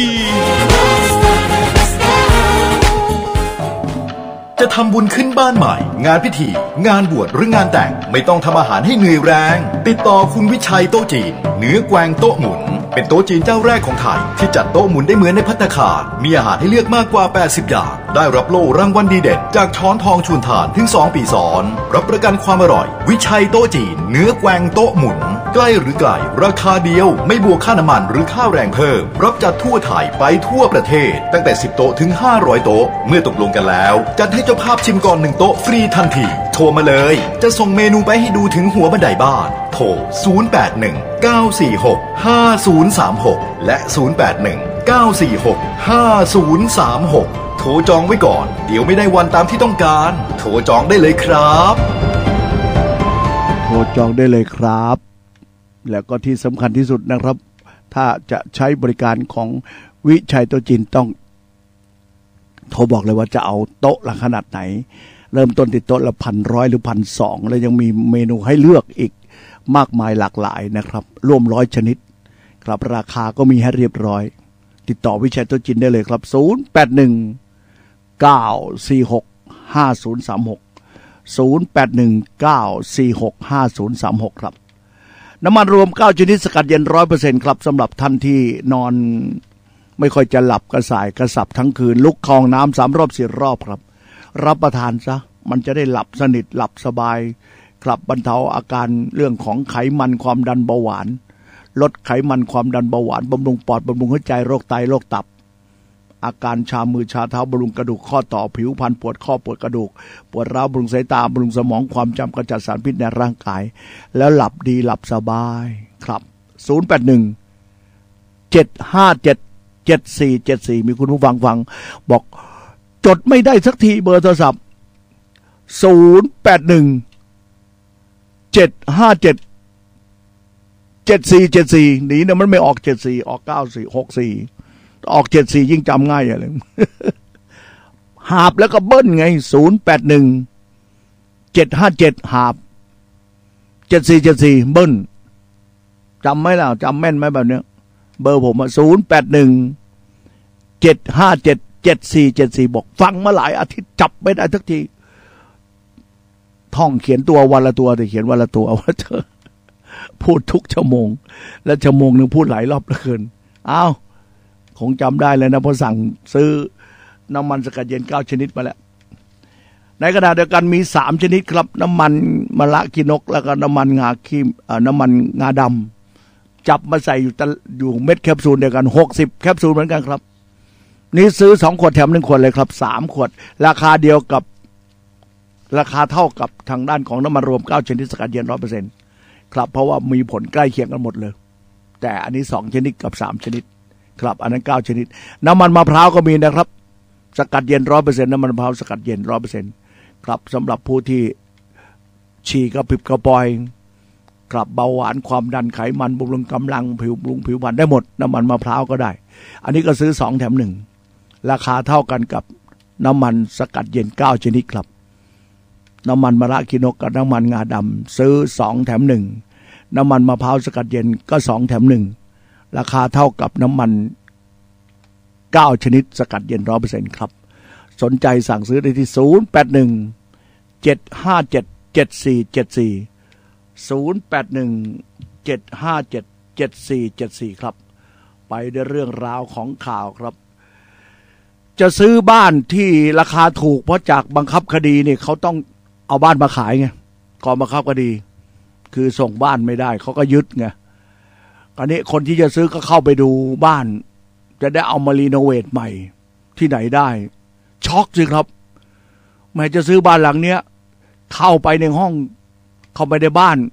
จะทำบุญขึ้นบ้านใหม่งานพิธีงานบวชหรืองานแต่งไม่ต้องทำอาหารให้เหนื่อยแรงติดต่อคุณวิชัยโต๊ะจีนเหนือแกวงโต๊ะหมุนเป็นโต๊ะจีนเจ้าแรกของไทยที่จัดโต๊ะหมุนได้เหมือนในภัตตาคารมีอาหารให้เลือกมากกว่าแปดสิบอย่างได้รับโล่รางวัลดีเด่นจากช้อนทองชุนทานถึงสองปีซ้อนรับประกันความอร่อยวิชัยโต๊ะจีนเหนือแกวงโต๊ะหมุนใกล้หรือไกลราคาเดียวไม่บวกค่าน้ำมันหรือค่าแรงเพิ่มรับจัดทั่วไทยไปทั่วประเทศตั้งแต่สิบโต๊ะถึงห้าร้อยโต๊ะเมื่อตกลงกันแล้วจัดให้เจ้าภาพชิมก่อนหนึ่งโต๊ะฟรีทันทีโทรมาเลยจะส่งเมนูไปให้ดูถึงหัวบันไดบ้านโทรศูนย์ แปด หนึ่ง เก้า สี่ หก ห้า ศูนย์ สาม หกและศูนย์ แปด หนึ่ง เก้า สี่ หก ห้า ศูนย์ สาม หกโทรจองไว้ก่อนเดี๋ยวไม่ได้วันตามที่ต้องการโทรจองได้เลยครับโทรจองได้เลยครับแล้วก็ที่สำคัญที่สุดนะครับถ้าจะใช้บริการของวิชัยโต๊ะจีนต้องโทรบอกเลยว่าจะเอาโต๊ะละขนาดไหนเริ่มต้นที่โต๊ะละพันร้อยหรือพันสองแล้วยังมีเมนูให้เลือกอีกมากมายหลากหลายนะครับร่วมร้อยชนิดครับราคาก็มีให้เรียบร้อยติดต่อวิชัยโต๊ะจีนได้เลยครับศูนย์ แปด หนึ่ง เก้า สี่ หก ห้า ศูนย์ สาม หก ศูนย์ แปด หนึ่ง เก้า สี่ หก ห้า ศูนย์ สาม หกครับน้ำมันรวมเก้าชนิดสกัดเย็น ร้อยเปอร์เซ็นต์ ครับสำหรับท่านที่นอนไม่ค่อยจะหลับกระสายกระสับทั้งคืนลุกคลองน้ำสามรอบสี่รอบครับรับประทานซะมันจะได้หลับสนิทหลับสบายครับบรรเทาอาการเรื่องของไขมันความดันเบาหวานลดไขมันความดันเบาหวานบำรุงปอดบำรุงหัวใจโรคไตโรคตับอาการชามือชาเท้าบำรุงกระดูกข้อต่อผิวพรรณปวดข้อปวดกระดูกปวดร้าวบำรุงสายตาบำรุงสมองความจำกระจัดสารพิษในร่างกายแล้วหลับดีหลับสบายครับศูนย์ แปด หนึ่ง เจ็ด ห้า เจ็ด เจ็ด สี่ เจ็ด สี่มีคุณผู้ฟังฟังบอกจดไม่ได้สักทีเบอร์โทรศัพท์ศูนย์ แปด หนึ่ง เจ็ด ห้า เจ็ด เจ็ด สี่ เจ็ด สี่หนีนะมันไม่ออกเจ็ดสี่ออกเก้าสี่ หกสี่ออกเจ็ดสี่ยิ่งจำง่ายอะไรหาบแล้วก็เบิ้ลไงศูนย์ แปด หนึ่ง เจ็ด ห้า เจ็ดหาบเจ็ด สี่ เจ็ด สี่เบิ้ลจำไหมล่ะจำแม่นไหมแบบเนี้ยเบอร์ผมอ่ะศูนย์ แปด หนึ่ง เจ็ด ห้า เจ็ด เจ็ด สี่ เจ็ด สี่บอกฟังมาหลายอาทิตย์จับไม่ได้สักทีท่องเขียนตัววันละตัวแต่เขียนวันละตัวว่าเธอพูดทุกชั่วโมงและชั่วโมงนึงพูดหลายรอบเหลือเกินอ้าวคงจำได้เลยนะเพราะสั่งซื้อน้ำมันสกัดเย็นเก้าชนิดมาแล้วในขณะเดียวกันมีสามชนิดครับน้ำมันมะระขี้นกแล้วก็น้ำมันงาขี้น้ำมันงาดำจับมาใส่อยู่อยู่เม็ดแคปซูลเดียวกันหกสิบแคปซูลเหมือนกันครับนี่ซื้อสองขวดแถมหนึ่งขวดเลยครับสามขวดราคาเดียวกับราคาเท่ากับทางด้านของน้ำมันรวมเก้าชนิดสกัดเย็น ร้อยเปอร์เซ็นต์ ครับเพราะว่ามีผลใกล้เคียงกันหมดเลยแต่อันนี้สองชนิดกับสามชนิดครับอันนั้นเก้าชนิดน้ำมันมะพร้าวก็มีนะครับสกัดเย็น ร้อยเปอร์เซ็นต์ น้ำมันมะพร้าวสกัดเย็น ร้อยเปอร์เซ็นต์ ครับสำหรับผู้ที่ฉี่กระปิบกระปอยครับเบาหวานความดันไขมันบำรุงกำลังผิวบำรุงผิวพรรณได้หมดน้ำมันมะพร้าวก็ได้อันนี้ก็ซื้อสองแถมหนึ่งราคาเท่ากันกับน้ำมันสกัดเย็นเก้าชนิดครับน้ำมันมะระขี้นกกับน้ำมันงาดำซื้อสองแถมหนึ่งน้ำมันมะพร้าวสกัดเย็นก็สองแถมหนึ่งราคาเท่ากับน้ำมันเก้าชนิดสกัดเย็น ร้อยเปอร์เซ็นต์ ครับสนใจสั่งซื้อได้ที่ศูนย์ แปด หนึ่ง เจ็ด ห้า เจ็ด เจ็ด สี่ เจ็ด สี่ ศูนย์ แปด หนึ่ง เจ็ด ห้า เจ็ด เจ็ด สี่ เจ็ด สี่ครับไปด้วยเรื่องราวของข่าวครับจะซื้อบ้านที่ราคาถูกเพราะจากบังคับคดีเนี่ยเขาต้องเอาบ้านมาขายไงกองบังคับคดีคือส่งบ้านไม่ได้เขาก็ยึดไงตอนนี้คนที่จะซื้อก็เข้าไปดูบ้านจะได้เอามารีโนเวทใหม่ที่ไหนได้ช็อกสิครับแม้จะซื้อบ้านหลังเนี้ยเข้าไปในห้องเข้าไปในบ้าน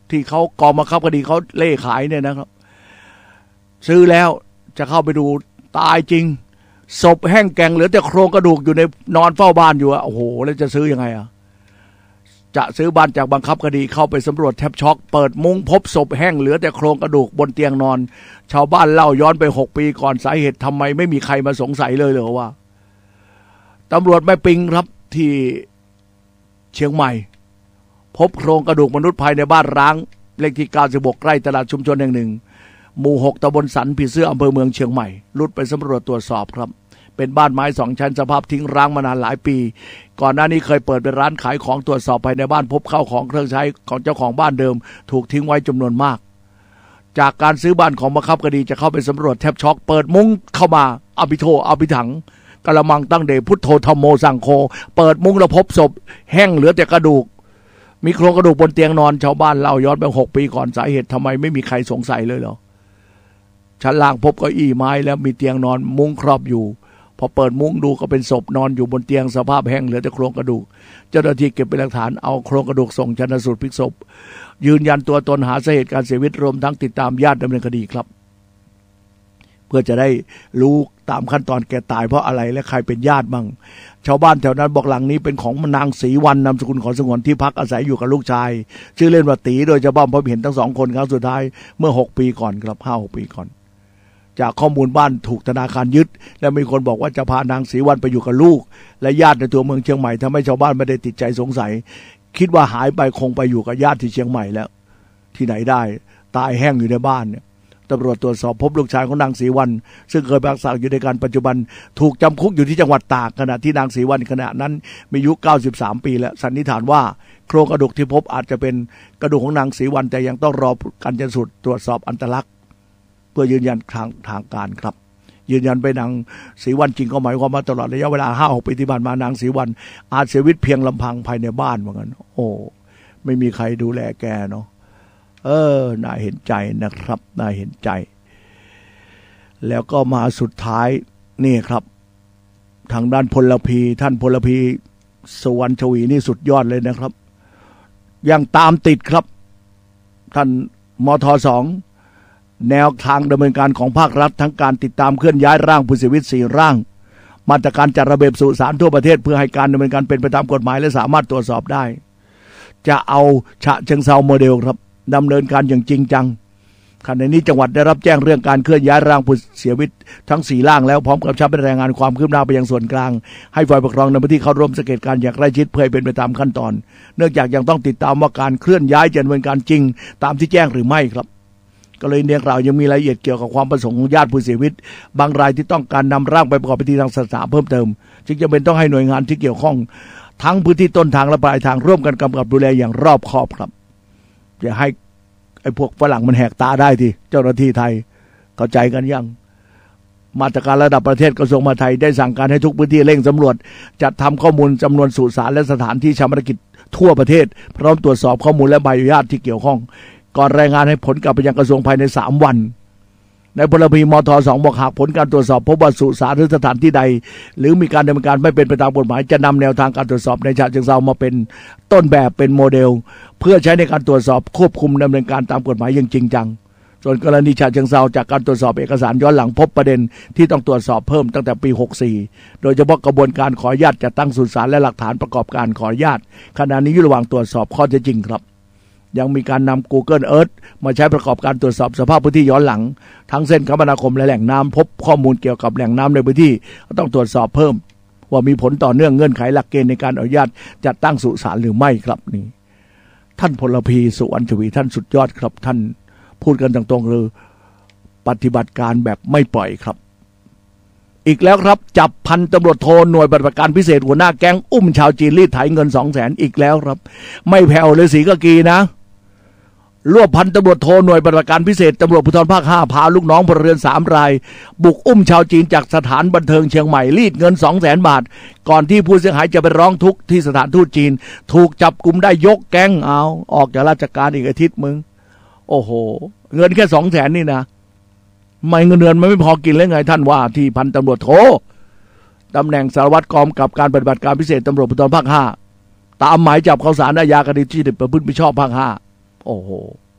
ที่เขากองบังคับคดีเขาเล่ขายเนี่ยนะครับซื้อแล้วจะเข้าไปดูตายจริงศพแห้งแกงเหลือแต่โครงกระดูกอยู่ในนอนเฝ้าบ้านอยู่อะโอ้โหแล้วจะซื้อยังไงอะจะซื้อบ้านจากบังคับคดีเข้าไปสำรวจแทบช็อกเปิดมุ้งพบศพแห้งเหลือแต่โครงกระดูกบนเตียงนอนชาวบ้านเล่าย้อนไปหกปีก่อนสาเหตุทำไมไม่มีใครมาสงสัยเลยเหรอว่าตำรวจแม่ปิงครับที่เชียงใหม่พบโครงกระดูกมนุษย์ภายในบ้านร้างเลขที่เก้าสิบหกใกล้ตลาดชุมชนแห่งหนึ่งหมู่หกตำบลสันผีเสื้ออำเภอเมืองเชียงใหม่รุดไปสำรวจตรวจสอบครับเป็นบ้านไม้สองชั้นสภาพทิ้งร้างมานานหลายปีก่อนหน้านี้เคยเปิดเป็นร้านขายของตรวจสอบภายในบ้านพบข้าวของเครื่องใช้ของเจ้าของบ้านเดิมถูกทิ้งไว้จำนวนมากจากการซื้อบ้านของบังคับคดีจะเข้าไปสำรวจแทบช็อกเปิดมุ้งเข้ามาอภิโธอภิถังกะละมังตั้งเดชพุทโธธัมโมสังโฆเปิดมุ้งแล้วพบศพแห้งเหลือแต่กระดูกมีโครงกระดูกบนเตียงนอนชาวบ้านเล่าย้อนไปหกปีก่อนสาเหตุทำไมไม่มีใครสงสัยเลยเหรอชั้นล่างพบเก้าอี้ไม้แล้วมีเตียงนอนมุ้งครอบอยู่พอเปิดมุ้งดูก็เป็นศพนอนอยู่บนเตียงสภาพแห้งเหลือแต่โครงกระดูกเจ้าหน้าที่เก็บเป็นหลักฐานเอาโครงกระดูกส่งชันสูตรพลิกศพยืนยันตัวตนหาสาเหตุการเสียชีวิตรวมทั้งติดตามญาติดำเนินคดีครับเพื่อจะได้รู้ตามขั้นตอนแกตายเพราะอะไรและใครเป็นญาติบ้างชาวบ้านแถวนั้นบอกหลังนี้เป็นของนางศรีวรรณนามสกุลขอสงวนที่พักอาศัยอยู่กับลูกชายชื่อเล่นว่าตีโดยเฉพาะพบเห็นทั้งสองคนครั้งสุดท้ายเมื่อหกปีก่อนครับห้าหกปีก่อนจากข้อมูลบ้านถูกธนาคารยึดและมีคนบอกว่าจะพานางศรีวรรณไปอยู่กับลูกและญาติในตัวเมืองเชียงใหม่ทำให้ชาวบ้านไม่ได้ติดใจสงสัยคิดว่าหายไปคงไปอยู่กับญาติที่เชียงใหม่แล้วที่ไหนได้ตายแห้งอยู่ในบ้านเนี่ยตำรวจตรวจสอบพบลูกชายของนางศรีวรรณซึ่งเคยพักอาศัยอยู่ในการปัจจุบันถูกจำคุกอยู่ที่จังหวัดตากขณะที่นางศรีวรรณขณะนั้นมีอายุเก้าสิบสามปีแล้วสันนิษฐานว่าโครงกระดูกที่พบอาจจะเป็นกระดูกของนางศรีวรรณแต่ยังต้องรอการชันสูตรตรวจสอบอัตลักษณ์เพื่อยืนยันทางทางการครับยืนยันไปนางศรีวรรณจริงก็หมายความว่าตลอดระยะเวลาห้าหกปีที่ผ่านมานางศรีวรรณอาจเสียชีวิตเพียงลำพังภายในบ้านเหมือนกันโอ้ไม่มีใครดูแลแกเนาะเออน่าเห็นใจนะครับน่าเห็นใจแล้วก็มาสุดท้ายนี่ครับทางด้านพลพีท่านพลพีสุวรรณชวีนี่สุดยอดเลยนะครับยังตามติดครับท่านมทสองแนวทางดำเนินการของภาครัฐทั้งการติดตามเคลื่อนย้ายร่างผู้เสียชีวิตสี่ร่างมาตรการจัดระเบียบสุสานทั่วประเทศเพื่อให้การดำเนินการเป็นไปตามกฎหมายและสามารถตรวจสอบได้จะเอาฉะเชิงเทราโมเดลครับดำเนินการอย่างจริงจังขณะนี้จังหวัดได้รับแจ้งเรื่องการเคลื่อนย้ายร่างผู้เสียชีวิตทั้งสี่ร่างแล้วพร้อมกับชับเป็นรายงานความคืบหน้าไปยังส่วนกลางให้ฝ่ายปกครองในพื้นที่เข้าร่วมสังเกตการอย่างใกล้ชิดเพื่อให้เป็นไปตามขั้นตอนเนื่องจากยังต้องติดตามว่าการเคลื่อนย้ายจะดำเนินการจริงตามที่แจ้งหรือไม่ครับก็เลยเนี่ยเรายังมีรายละเอียดเกี่ยวกับความประสงค์ของญาติผู้เสียชีวิตบางรายที่ต้องการนำร่างไปประกอบพิธีทางศาสนาเพิ่มเติมจึงจำเป็นต้องให้หน่วยงานที่เกี่ยวข้องทั้งพื้นที่ต้นทางและปลายทางร่วมกันกำกับดูแลอย่างรอบคอบครับอย่าให้ไอ้พวกฝรั่งมันแหกตาได้ทีเจ้าหน้าที่ไทยเข้าใจกันยังมาตรการระดับประเทศกระทรวงมหาดไทยได้สั่งการให้ทุกพื้นที่เร่งสำรวจจัดทำข้อมูลจำนวนสุสานและสถานที่ชาปนกิจทั่วประเทศพร้อมตรวจสอบข้อมูลและใบอนุญาตที่เกี่ยวข้องก่อนรายงานให้ผลกลับไปยังกระทรวงภายในสามวันในพลพีมทสองบอกหากผลการตรวจสอบพบว่าสุสานหรือสถานที่ใดหรือมีการดำเนินการไม่เป็นไปตามกฎหมายจะนำแนวทางการตรวจสอบในฉะเชิงเทรามาเป็นต้นแบบเป็นโมเดลเพื่อใช้ในการตรวจสอบควบคุมดำเนินการตามกฎหมายอย่างจริงจังส่วนกรณีฉะเชิงเทราจากการตรวจสอบเอกสารย้อนหลังพบประเด็นที่ต้องตรวจสอบเพิ่มตั้งแต่ปีหกสี่โดยเฉพาะกระบวนการขออนุญาตจัดตั้งสุสานและหลักฐานประกอบการขออนุญาตขณะนี้อยู่ระหว่างตรวจสอบข้อเท็จจริงครับยังมีการนำ Google Earth มาใช้ประกอบการตรวจสอบสภาพพื้นที่ย้อนหลังทั้งเส้นคมนาคมและแหล่งน้ำพบข้อมูลเกี่ยวกับแหล่งน้ำในพื้นที่ต้องตรวจสอบเพิ่มว่ามีผลต่อเนื่องเงื่อนไขหลักเกณฑ์ในการอนุญาตจัดตั้งสุสานหรือไม่ครับนี่ท่านพลพีสุวรรณชวีท่านสุดยอดครับท่านพูดกันตรงๆเลยปฏิบัติการแบบไม่ปล่อยครับอีกแล้วครับจับพันตำรวจโทหน่วยปฏิบัติการพิเศษหัวหน้าแก๊งอุ้มชาวจีนรีดไถเงินสองแสนอีกแล้วครับไม่แผ่วเลยศรีกากีนะรวบพันตำรวจโทหน่วยปฏิบัติการพิเศษตำรวจภูธรภาคห้าพาลูกน้องพลเรือนสามรายบุกอุ้มชาวจีนจากสถานบันเทิงเชียงใหม่รีดเงินสองแสนบาทก่อนที่ผู้เสียหายจะไปร้องทุกข์ที่สถานทูตจีนถูกจับกุมได้ยกแก๊งเอาออกจากราชการอีกอาทิตย์มึงโอ้โหเงินแค่สองแสนนี่นะไม่เงินเดือนมันไม่พอกินเลยไงท่านว่าที่พันตำรวจโทตำแหน่งสารวัตรกองกับการปฏิบัติการพิเศษตำรวจภูธรภาคห้าตามหมายจับเขาศาลอาญาคดีที่ประพฤติมิชอบภาคห้าโอ้โห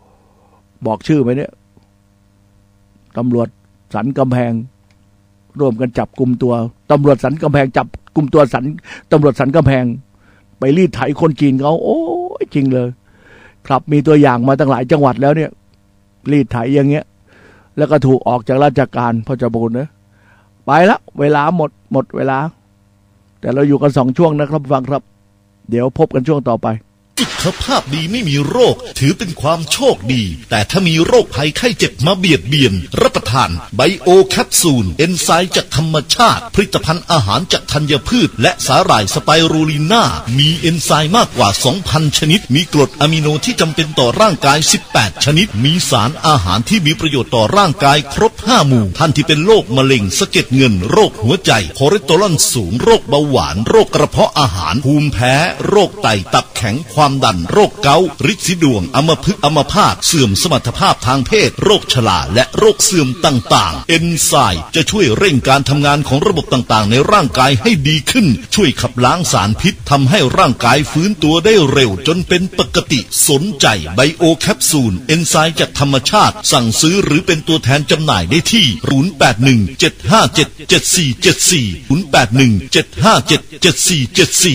บอกชื่อไหมเนี่ยตำรวจสันกำแพงร่วมกันจับกุมตัวตำรวจสันกำแพงจับกุมตัวสันตำรวจสันกำแพงไปรีดไถคนจีนเขาโอ้ยจริงเลยครับมีตัวอย่างมาตั้งหลายจังหวัดแล้วเนี่ยรีดไถอย่างเงี้ยแล้วก็ถูกออกจากราชการพ่อเจ้าบุญนะไปละเวลาหมดหมดเวลาแต่เราอยู่กันสองช่วงนะครับฟังครับเดี๋ยวพบกันช่วงต่อไปสุขภาพดีไม่มีโรคถือเป็นความโชคดีแต่ถ้ามีโรคภัยไข้เจ็บมาเบียดเบียนรับประทานไบโอแคปซูลเอนไซม์จากธรรมชาติผลิตภัณฑ์อาหารจากธัญพืชและสาหร่ายสไปรูลิน่ามีเอนไซม์มากกว่า สองพัน ชนิดมีกรดอะมิโนที่จำเป็นต่อร่างกายสิบแปดชนิดมีสารอาหารที่มีประโยชน์ต่อร่างกายครบห้าหมู่ท่านที่เป็นโรคมะเร็งสะเก็ดเงินโรคหัวใจคอเลสเตอรอลสูงโรคเบาหวานโรคกระเพาะอาหารภูมิแพ้โรคไตตับแข็งความดันโรคเกาต์ฤทธิ์สีดวงอัมพฤกษ์อัมพาตเสื่อมสมรรถภาพทางเพศโรคชราและโรคเสื่อมต่างๆเอนไซม์จะช่วยเร่งการทำงานของระบบต่างๆในร่างกายให้ดีขึ้นช่วยขับล้างสารพิษทำให้ร่างกายฟื้นตัวได้เร็วจนเป็นปกติสนใจไบโอแคปซูลเอนไซม์จากธรรมชาติสั่งซื้อหรือเป็นตัวแทนจำหน่ายได้ที่ศูนย์ แปด หนึ่ง เจ็ด ห้า เจ็ด เจ็ด สี่ เจ็ด สี่ ศูนย์ แปด หนึ่ง เจ็ด ห้า เจ็ด เจ็ด สี่ เจ็ด สี่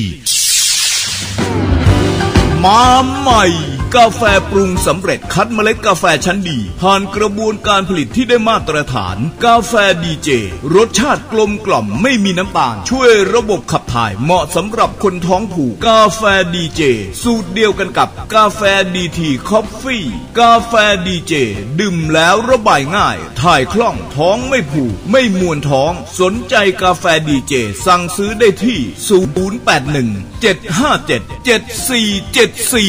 มาใหม่กาแฟปรุงสำเร็จคัดเมล็ดกาแฟชั้นดีผ่านกระบวนการผลิตที่ได้มาตรฐานกาแฟดีเจรสชาติกลมกล่อมไม่มีน้ำตาลช่วยระบบขับถ่ายเหมาะสำหรับคนท้องผูกกาแฟดีเจสูตรเดียวกันกับกาแฟดีทีคอฟฟี่กาแฟดีเจดื่มแล้วระบายง่ายถ่ายคล่องท้องไม่ผูกไม่มวนท้องสนใจกาแฟดีเจสั่งซื้อได้ที่ศูนย์ แปด หนึ่ง เจ็ด ห้า เจ็ด เจ็ด สี่ เจ็ด สี่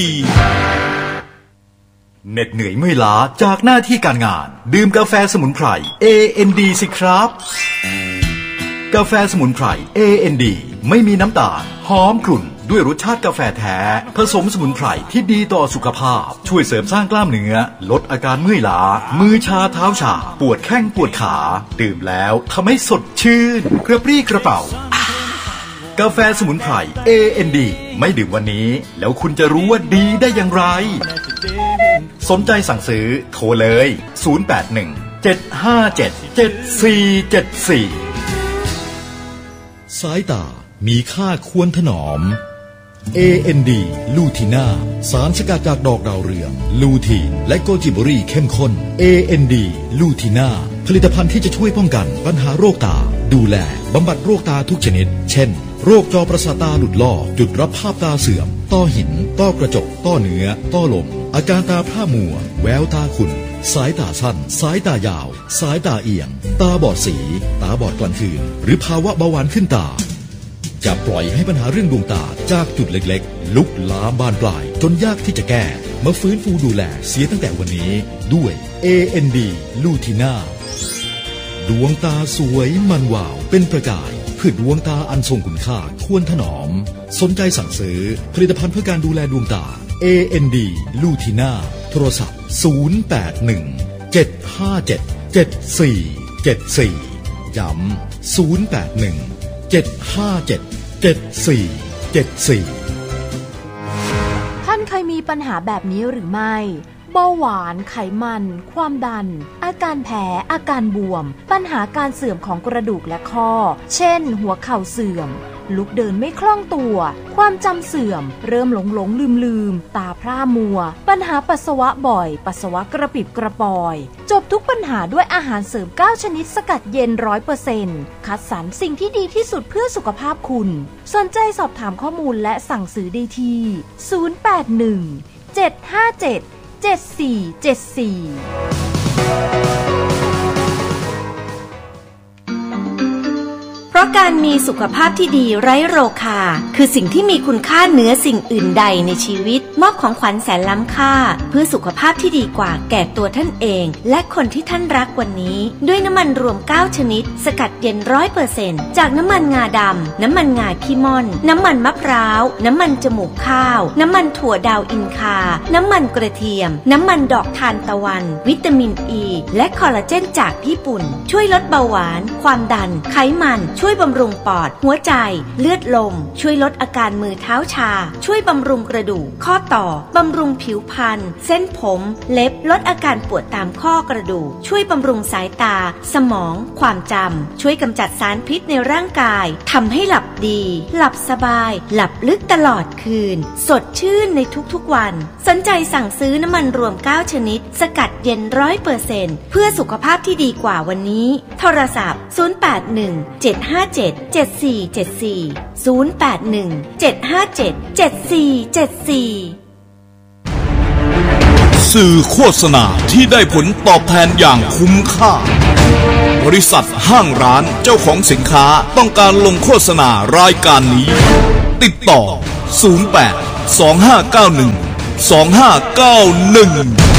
เหน็ดเหนื่อยเมื่อยล้าจากหน้าที่การงานดื่มกาแฟสมุนไพร เอ เอ็น ดี สิครับกาแฟสมุนไพร เอ เอ็น ดี ไม่มีน้ำตาลหอมกลุ่นด้วยรสชาติกาแฟแท้ผสมสมุนไพรที่ดีต่อสุขภาพช่วยเสริมสร้างกล้ามเนื้อลดอาการเมื่อยล้ามือชาเท้าชาปวดแข้งปวดขาดื่มแล้วทำให้สดชื่นกระปรี้กระเป๋ากาแฟสมุนไพร เอ เอ็น ดี ไม่ดื่มวันนี้แล้วคุณจะรู้ว่าดีได้อย่างไรสนใจสั่งซื้อโทรเลยศูนย์ แปด หนึ่ง เจ็ด ห้า เจ็ด เจ็ด สี่ เจ็ด สี่สายตามีค่าควรถนอม เอ เอ็น ดี ลูทีน่าสารสกัดจากดอกดาวเรืองลูทีนและโกจิบรีเข้มข้น เอ เอ็น ดี ลูทีน่าผลิตภัณฑ์ที่จะช่วยป้องกันปัญหาโรคตาดูแลบำบัดโรคตาทุกชนิดเช่นโรคจอประสาทตาหลุดลอกจุดรับภาพตาเสื่อมต้อหินต้อกระจกต้อเนื้อต้อลมอาการตาพร่ามัวแววตาขุ่นสายตาสั้นสายตายาวสายตาเอียงตาบอดสีตาบอดกลางคืนหรือภาวะเบาหวานขึ้นตาจะปล่อยให้ปัญหาเรื่องดวงตาจากจุดเล็กๆลุกลามบานปลายจนยากที่จะแก้มาฟื้นฟูดูแลเสียตั้งแต่วันนี้ด้วย เอ เอ็น ดี ลูทีน่าดวงตาสวยมันวาวเป็นประกายเพื่อดวงตาอันทรงคุณค่าควรถนอมสนใจสั่งซื้อผลิตภัณฑ์เพื่อการดูแลดวงตา เอ เอ็น ดี ลูทีน่าโทรศัพท์ศูนย์ แปด หนึ่ง เจ็ด ห้า เจ็ด เจ็ด สี่ เจ็ด สี่ย้ำศูนย์ แปด หนึ่ง เจ็ด ห้า เจ็ด เจ็ด สี่ เจ็ด สี่ท่านเคยมีปัญหาแบบนี้หรือไม่เบาหวานไขมันความดันอาการแพ้อาการบวมปัญหาการเสื่อมของกระดูกและข้อเช่นหัวเข่าเสื่อมลุกเดินไม่คล่องตัวความจำเสื่อมเริ่มหลงหลงลืมลืมตาพร่ามัวปัญหาปัสสาวะบ่อยปัสสาวะกระปิบกระปอยจบทุกปัญหาด้วยอาหารเสริมเก้าชนิดสกัดเย็น ร้อยเปอร์เซ็นต์ คัดสรรสิ่งที่ดีที่สุดเพื่อสุขภาพคุณสนใจสอบถามข้อมูลและสั่งซื้อได้ที่ศูนย์ แปด หนึ่ง เจ็ด ห้า เจ็ด เจ็ด สี่ เจ็ด สี่เพราะการมีสุขภาพที่ดีไร้โรคาคือสิ่งที่มีคุณค่าเหนือสิ่งอื่นใดในชีวิตมอบของขวัญแสนล้ำค่าเพื่อสุขภาพที่ดีกว่าแก่ตัวท่านเองและคนที่ท่านรักวันนี้ด้วยน้ำมันรวมเก้าชนิดสกัดเย็น ร้อยเปอร์เซ็นต์ จากน้ำมันงาดำน้ำมันงาขี้ม่อนน้ำมันมะพร้าวน้ำมันจมูกข้าวน้ำมันถั่วดาวอินคาน้ำมันกระเทียมน้ำมันดอกทานตะวันวิตามินอ e, ีและคอลลาเจนจากญี่ปุ่นช่วยลดเบาหวานความดันไขมันช่วยบำรุงปอดหัวใจเลือดลมช่วยลดอาการมือเท้าชาช่วยบำรุงกระดูกข้อต่อบำรุงผิวพรรณเส้นผมเล็บลดอาการปวดตามข้อกระดูกช่วยบำรุงสายตาสมองความจำช่วยกำจัดสารพิษในร่างกายทำให้หลับดีหลับสบายหลับลึกตลอดคืนสดชื่นในทุกๆวันสนใจสั่งซื้อน้ำมันรวมเก้าชนิดสกัดเย็น ร้อยเปอร์เซ็นต์ เพื่อสุขภาพที่ดีกว่าวันนี้โทรศัพท์ศูนย์ แปด หนึ่ง เจ็ด ห้า เจ็ด เจ็ด สี่ เจ็ด สี่ ศูนย์ แปด หนึ่ง เจ็ด ห้า เจ็ด เจ็ด สี่ เจ็ด สี่สื่อโฆษณาที่ได้ผลตอบแทนอย่างคุ้มค่าบริษัทห้างร้านเจ้าของสินค้าต้องการลงโฆษณารายการนี้ติดต่อศูนย์ แปด สอง ห้า เก้า หนึ่ง สอง ห้า เก้า หนึ่ง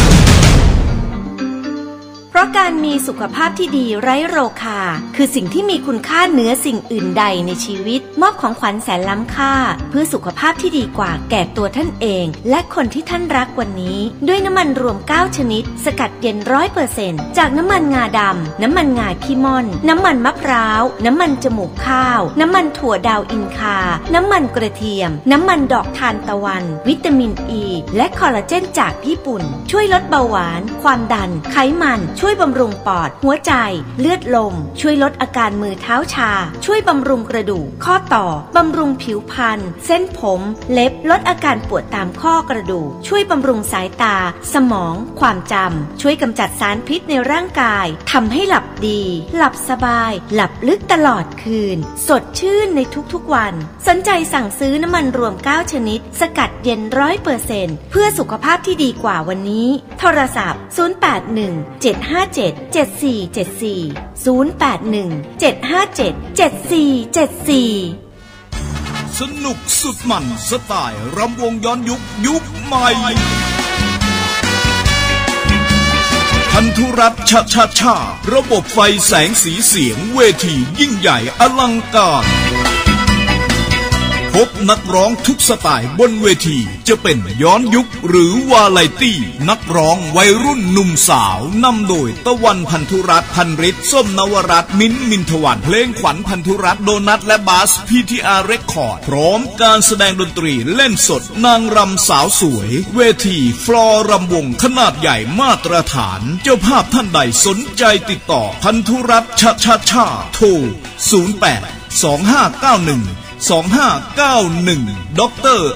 เพราะการมีสุขภาพที่ดีไร้โรคาคือสิ่งที่มีคุณค่าเหนือสิ่งอื่นใดในชีวิตมอบของขวัญแสนล้ำค่าเพื่อสุขภาพที่ดีกว่าแก่ตัวท่านเองและคนที่ท่านรักวันนี้ด้วยน้ำมันรวมเก้าชนิดสกัดเย็น ร้อยเปอร์เซ็นต์ จากน้ำมันงาดำน้ำมันงาขี้ม่อนน้ำมันมะพร้าวน้ำมันจมูกข้าวน้ำมันถั่วดาวอินคาน้ำมันกระเทียมน้ำมันดอกทานตะวันวิตามินอ e, ีและคอลลาเจนจากญี่ปุ่นช่วยลดเบาหวานความดันไขมันช่วยบำรุงปอดหัวใจเลือดลมช่วยลดอาการมือเท้าชาช่วยบำรุงกระดูกข้อต่อบำรุงผิวพรรณเส้นผมเล็บลดอาการปวดตามข้อกระดูกช่วยบำรุงสายตาสมองความจำช่วยกำจัดสารพิษในร่างกายทำให้หลับดีหลับสบายหลับลึกตลอดคืนสดชื่นในทุกๆวันสนใจสั่งซื้อน้ำมันรวมเก้าชนิดสกัดเย็น ร้อยเปอร์เซ็นต์ เพื่อสุขภาพที่ดีกว่าวันนี้โทรศัพท์ศูนย์ แปด หนึ่ง เจ็ด ห้า เจ็ด เจ็ด สี่ เจ็ด สี่ ศูนย์ แปด หนึ่ง เจ็ด ห้า เจ็ด เจ็ด สี่ เจ็ด สี่สนุกสุดมันสไตล์รำวงย้อนยุคยุคใหม่พันธุรัตน์ชะชะชาระบบไฟแสงสีเสียงเวทียิ่งใหญ่อลังการพบนักร้องทุกสไตล์บนเวทีจะเป็นย้อนยุคหรือวาไรตี้นักร้องวัยรุ่นหนุ่มสาวนำโดยตะวันพันธุรัตน์พันฤทธิ์ส้มนวรัตน์มิ้นท์มินทวันเพลงขวัญพันธุรัตน์โดนัทและบาส พี ที อาร์ Record พร้อมการแสดงดนตรีเล่นสดนางรำสาวสวยเวทีฟลอร์รำวงขนาดใหญ่มาตรฐานเจ้าภาพท่านใดสนใจติดต่อพันธุรัตน์ชะชะชาโทรศูนย์ แปด สอง ห้า เก้า หนึ่ง สอง ห้า เก้า หนึ่งด็อกเตอร์